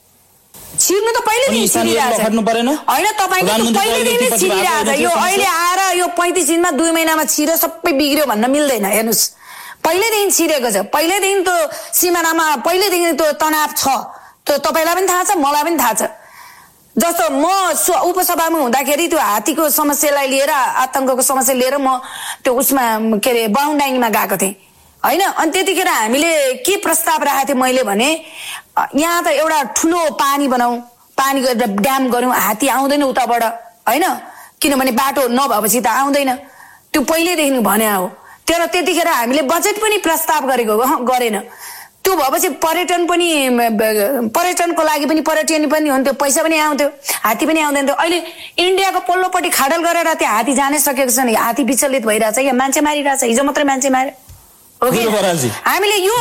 छिर्नु त पहिले दिन छिरिरहेछ हैन तपाईको पहिले दिन छिरिरहेछ यो अहिले आएर यो पैंतीस दिनमा दुई महिनामा छिर्यो सबै बिग्र्यो भन्न मिल्दैन हेर्नुस् पहिले दिन छिरेको छ पहिले दिन त्यो सीमानामा पहिले दिन त्यो तनाव छ त्यो तपाईलाई पनि थाहा छ मलाई पनि थाहा छ जस्तो म उपसभामा हुँदाखेरि त्यो हात्तीको समस्यालाई लिएर आतंकको समस्या लिएर म त्यो उसमा के अरे बाउन्डाङमा गएको थिएँ हैन अनि त्यतिखेर हामीले के प्रस्ताव राखेको थिएँ मैले भने यहाँ त एउटा ठुलो पानी बनाऊ पानी गरेर ड्याम गरौँ हात्ती आउँदैन उताबाट हैन किनभने बाटो नभएपछि त आउँदैन त्यो पहिलेदेखि भने हो तर त्यतिखेर हामीले बजेट पनि प्रस्ताव गरेको गरेन त्यो भएपछि पर्यटन पनि पर्यटनको लागि पनि पर्यटन पनि हुन्थ्यो पैसा पनि आउँथ्यो हात्ती पनि आउँदैन थियो अहिले इन्डियाको पल्लोपट्टि खाडल गरेर त्यहाँ हात्ती जानै सकेको छैन हात्ती विचलित भइरहेछ यहाँ मान्छे मारिरहेछ हिजो मात्रै मान्छे मारे हामीले यो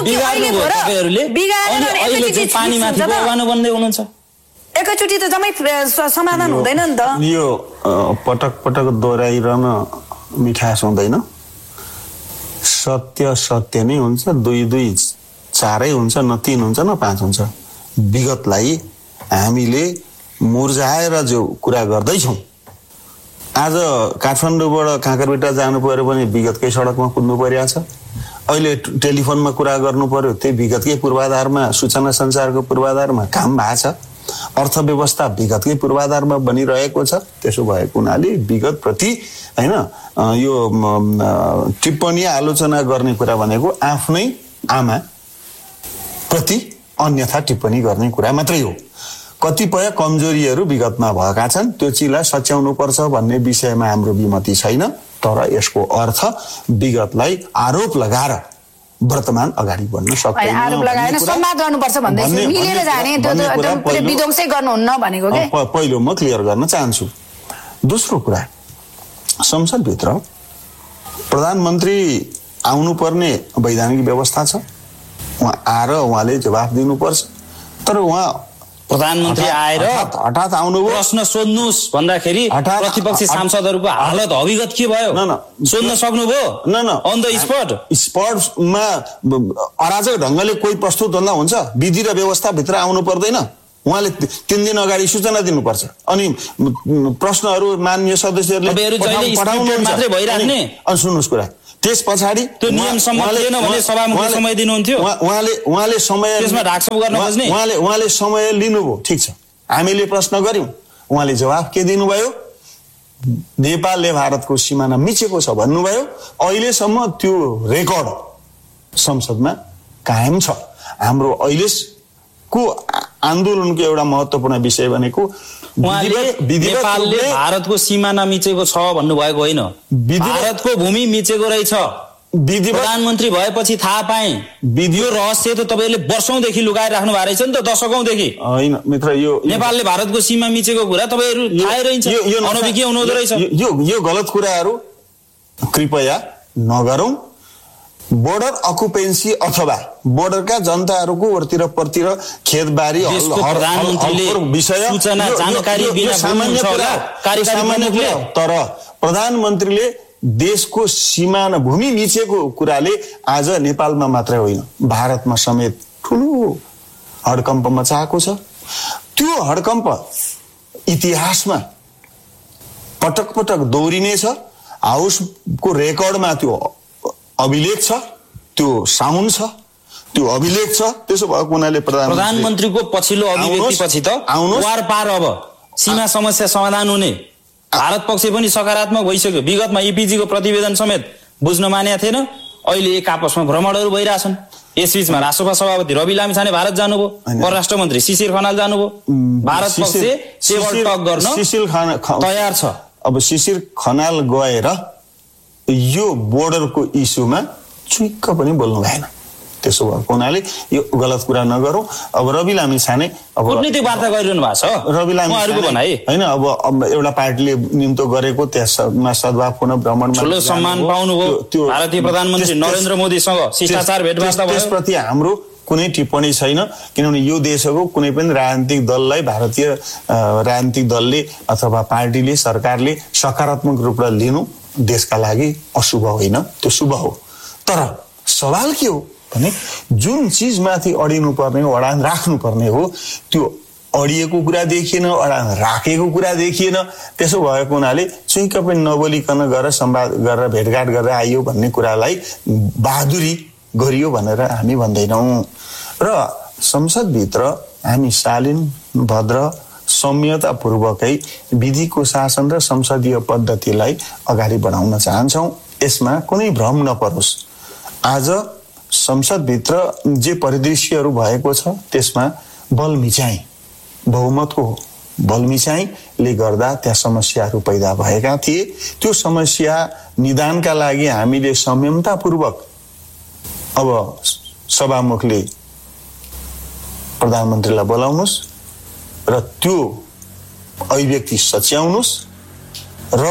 एकैचोटि त जम्मै समाधान हुँदैन नि त यो पटक पटक दोहोऱ्याइरहन मिठास हुँदैन सत्य सत्य नै हुन्छ दुई दुई चारै हुन्छ न तीन हुन्छ न पाँच हुन्छ। विगतलाई हामीले मुर्झाएर जो कुरा गर्दैछौँ, आज काठमाडौँबाट काँकरबिटा जानु पर्यो भने विगतकै सडकमा कुद्नु परिरहेको छ। अहिले टेलिफोनमा कुरा गर्नु पर्यो त्यही विगतकै पूर्वाधारमा, सूचना सञ्चारको पूर्वाधारमा काम भएको छ। अर्थव्यवस्था विगतकै पूर्वाधारमा बनिरहेको छ। त्यसो भएको हुनाले विगतप्रति होइन यो टिप्पणी आलोचना गर्ने कुरा भनेको आफ्नै आमा प्रति अन्यथा टिप्पणी गर्ने कुरा मात्रै हो। कतिपय कमजोरीहरू विगतमा भएका छन्, त्यो चिजलाई सच्याउनु पर्छ भन्ने विषयमा हाम्रो विमति छैन। तर यसको अर्थ विगतलाई आरोप लगाएर वर्तमान अगाडि बढ्न सक्दैन। आरोप लगाएर संवाद गर्नुपर्छ भन्दै मिलेर जाने, त्यो विध्वंसै गर्नुहुन्न भनेको के? पहिलो म क्लियर गर्न चाहन्छु। दोस्रो कुरा, संसदभित्र प्रधानमन्त्री आउनुपर्ने वैधानिक व्यवस्था छ। उहाँ आएर उहाँले जवाफ दिनुपर्छ। तर उहाँ प्रधानमन्त्री आएर हठात आउनुभयो, प्रश्न सोध्नुहोस् भन्दाखेरि प्रतिपक्षी सांसदहरूको हालत अभिगत के भयो? न न सोध्न सक्नुभयो? न न अन द स्पट स्पटमा अराजक ढङ्गले कोही प्रस्तुत भन्दा हुन्छ? विधि र व्यवस्थाभित्र आउनु पर्दैन? उहाँले तीन दिन अगाडि सूचना दिनुपर्छ। अनि प्रश्नहरू माननीय सदस्यहरूले मात्रै भइराख्ने। अनि सुन्नुहोस् कुरा, त्यस पछाडि त्यो नियम सम्मत थिएन भने सभामुखले समय दिनुहुन्थ्यो। उहाँले उहाँले समय त्यसमा ढाकछोप गर्न खोज्ने। उहाँले उहाँले समय लिनुभयो, ठिक छ, हामीले प्रश्न गर्यौं, उहाँले जवाफ के दिनुभयो? नेपालले भारतको सिमाना मिचेको छ भन्नुभयो। अहिलेसम्म त्यो रेकर्ड संसदमा कायम छ। हाम्रो अहिलेको आन्दोलनको एउटा महत्त्वपूर्ण विषय भनेको नेपालले भारतको सिमाना मिचेको छ भन्नुभएको होइन, भारतको भूमि मिचेको रहेछ। प्रधानमन्त्री भएपछि थाहा पाएँ। यो रहस्य त तपाईँले वर्षौंदेखि लुकाएर राख्नु भएको रहेछ नि त, दशकौंदेखि। होइन मित्र, यो नेपालले भारतको सीमा मिचेको कुरा तपाईँहरू थाहै रहन्छ, अनभिज्ञ हुनुहुँदो रहेछ। यो यो गलत कुराहरू कृपया नगरौं। बोर्डर अकुपेन्सी अथवा बोर्डरका जनताहरूको वरतिर परतिर खेतबारी विषय सामान्य कुरा। तर प्रधानमन्त्रीले देशको सीमाना भूमि मिचेको कुराले आज नेपालमा मात्रै होइन भारतमा समेत ठुलो हडकम्प मचाएको छ। त्यो हडकम्प इतिहासमा पटक पटक दोहोरिनेछ। हाउसको रेकर्डमा त्यो अभिलेख छ, त्यो साउन्ड छ, त्यो अभिलेख छ। त्यसो भएको हुनाले प्रधानमन्त्रीको पछिल्लो अभिव्यक्तिपछि त वार पार अब सीमा समस्या समाधान हुने भारत पक्ष पनि सकारात्मक भइसक्यो। विगतमा इपिजीको प्रतिवेदन समेत बुझ्न मानेका थिएन। अहिले एक आपसमा भ्रमणहरू भइरहेछन्। यसबीचमा राष्ट्रसभा सभापति रवि लामिछाने भारत जानुभयो, परराष्ट्र मन्त्री शिशिर खनाल जानुभयो। भारत पक्ष टेबल टक गर्न तयार छ। अब शिशिर खनाल गएर यो बोर्डरको इस्युमा चुइक्क पनि बोल्नु भएन। त्यसो भएको हुनाले यो गलत कुरा नगरौं। अब रवि लामिछाने अब कूटनीतिक वार्ता गरिरहनु भएको छ। रवि लामिछानेको भनाइ होइन, अब एउटा पार्टीले निम्तो गरेको त्यसमा सद्भाव पुनः भ्रमणमा ठुलो सम्मान पाउनुभयो। त्यो भारतीय प्रधानमन्त्री नरेन्द्र मोदीसँग शिष्टाचार भेटवार्ता भयो। त्यसप्रति हाम्रो कुनै टिप्पणी छैन, किनभने यो देशको कुनै पनि राजनीतिक दललाई भारतीय राजनीतिक दलले अथवा पार्टीले सरकारले सकारात्मक रूपमा लिनु देशका लागि अशुभ होइन, त्यो शुभ हो। तर सवाल के हो भने जुन चिजमाथि अडिनु पर्ने हो, अडान राख्नु पर्ने हो, त्यो अडिएको कुरा देखिएन, अडान राखेको कुरा देखिएन। त्यसो भएको हुनाले चुइक्क पनि नबोलिकन गएर संवाद गरेर भेटघाट गरेर आइयो भन्ने कुरालाई बहादुरी गरियो भनेर हामी भन्दैनौँ। र संसदभित्र हामी शालीन भद्र संयमतापूर्वकै विधिको शासन र संसदीय पद्धतिलाई अगाडि बढाउन चाहन्छौँ। यसमा कुनै भ्रम नपरोस्। आज संसदभित्र जे परिदृश्यहरू भएको छ त्यसमा बल मिचाइ, बहुमतको बल मिचाइले गर्दा त्यहाँ समस्याहरू पैदा भएका थिए। त्यो समस्या निदानका लागि हामीले संयमतापूर्वक अब सभामुखले प्रधानमन्त्रीलाई बोलाउनुहोस् र त्यो अभिव्यक्ति सच्याउनुहोस् र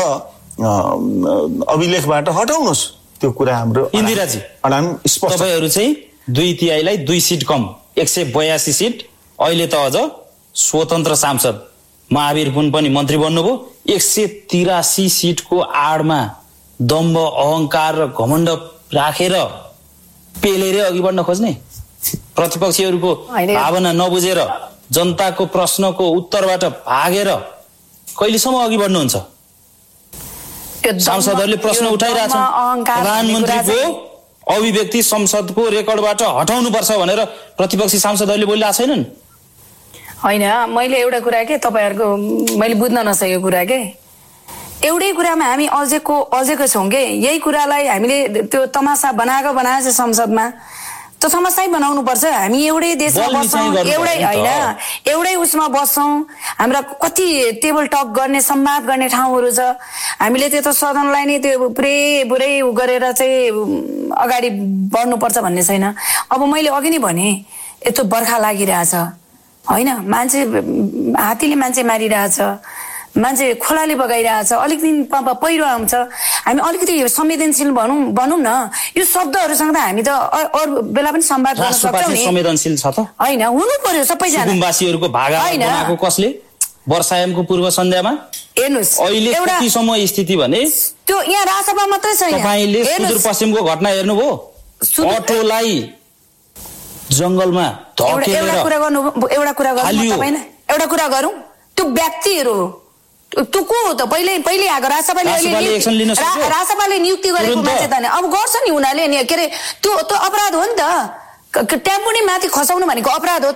अभिलेखबाट हटाउनुहोस्। त्यो कुरा हाम्रो इन्दिराजी अडान स्पष्ट। तपाईहरु चाहिँ दुई तिहाईलाई दुई सिट कम एक सय बयासी सिट। अहिले त अझ स्वतन्त्र सांसद महावीर पुन पनि मन्त्री बन्नुभयो। एक सय तिरासी सिटको आडमा दम्भ अहंकार र घमण्ड राखेर पेलेर अघि बढ्न खोज्ने प्रतिपक्षीहरूको भावना नबुझेर जनताको प्रश्नको उत्तरबाट भागेर कहिलेसम्म अघि बढ्नुहुन्छ? सांसदहरूले प्रश्न उठाइरहेछन्, प्रधानमन्त्रीको अभिव्यक्ति संसदको रेकर्डबाट हटाउनुपर्छ भनेर प्रतिपक्षी सांसदहरूले बोलिरहेको छैनन्? होइन, मैले एउटा कुरा के तपाईँहरूको मैले बुझ्न नसकेको कुरा के एउटै कुरामा हामी अझैको अझैको छौँ के यही कुरालाई हामीले त्यो तमासा बनाएको बनाएको छ संसदमा त्यो तमासै बनाउनु पर्छ। हामी एउटै देशमा बस्छौँ, एउटै होइन एउटै उसमा बस्छौँ, हाम्रा कति टेबल टक गर्ने संवाद गर्ने ठाउँहरू छ। हामीले त्यो त सदनलाई नै त्यो पुरै पुरै उ गरेर चाहिँ अगाडि बढ्नुपर्छ भन्ने छैन। अब मैले अघि नै भने यत्रो बर्खा लागिरहेछ होइन, मान्छे हात्तीले मान्छे मारिरहेछ, मान्छे खोलाले बगाइरहेछ, अलिकति पहिरो आउँछ, हामी अलिकति संवेदनशील भनौँ भनौँ न। यो शब्दहरूसँग त हामी त अरू बेला पनि संवाद गर्न सक्छौँ नि। संवेदनशील छ त होइन, हुनु पर्यो सबैजना। सुकुम्बासीहरूको भागा बनाएको कसले? वर्षायामको पूर्व सन्ध्यामा हेर्नुहोस् अहिले कतिसम्म स्थिति भने त्यो यहाँ राजसभा मात्रै छैन। तपाईँले सुदूरपश्चिमको घटना हेर्नुभयो? अटोलाई जंगलमा धकेलेर एउटा कुरा गर्नु एउटा कुरा गर्नु तपाईँ एउटा कुरा गरौँ, त्यो व्यक्तिहरू त्यो को हो त? पहिले पहिले आएको राजसभाले राजसभाले नियुक्ति गरेको मान्छे त अब गर्छ नि उनीहरूले नि के अरे त्यो त्यो अपराध हो नि त। टेम्पो नि माथि खसाउनु भनेको अपराध हो।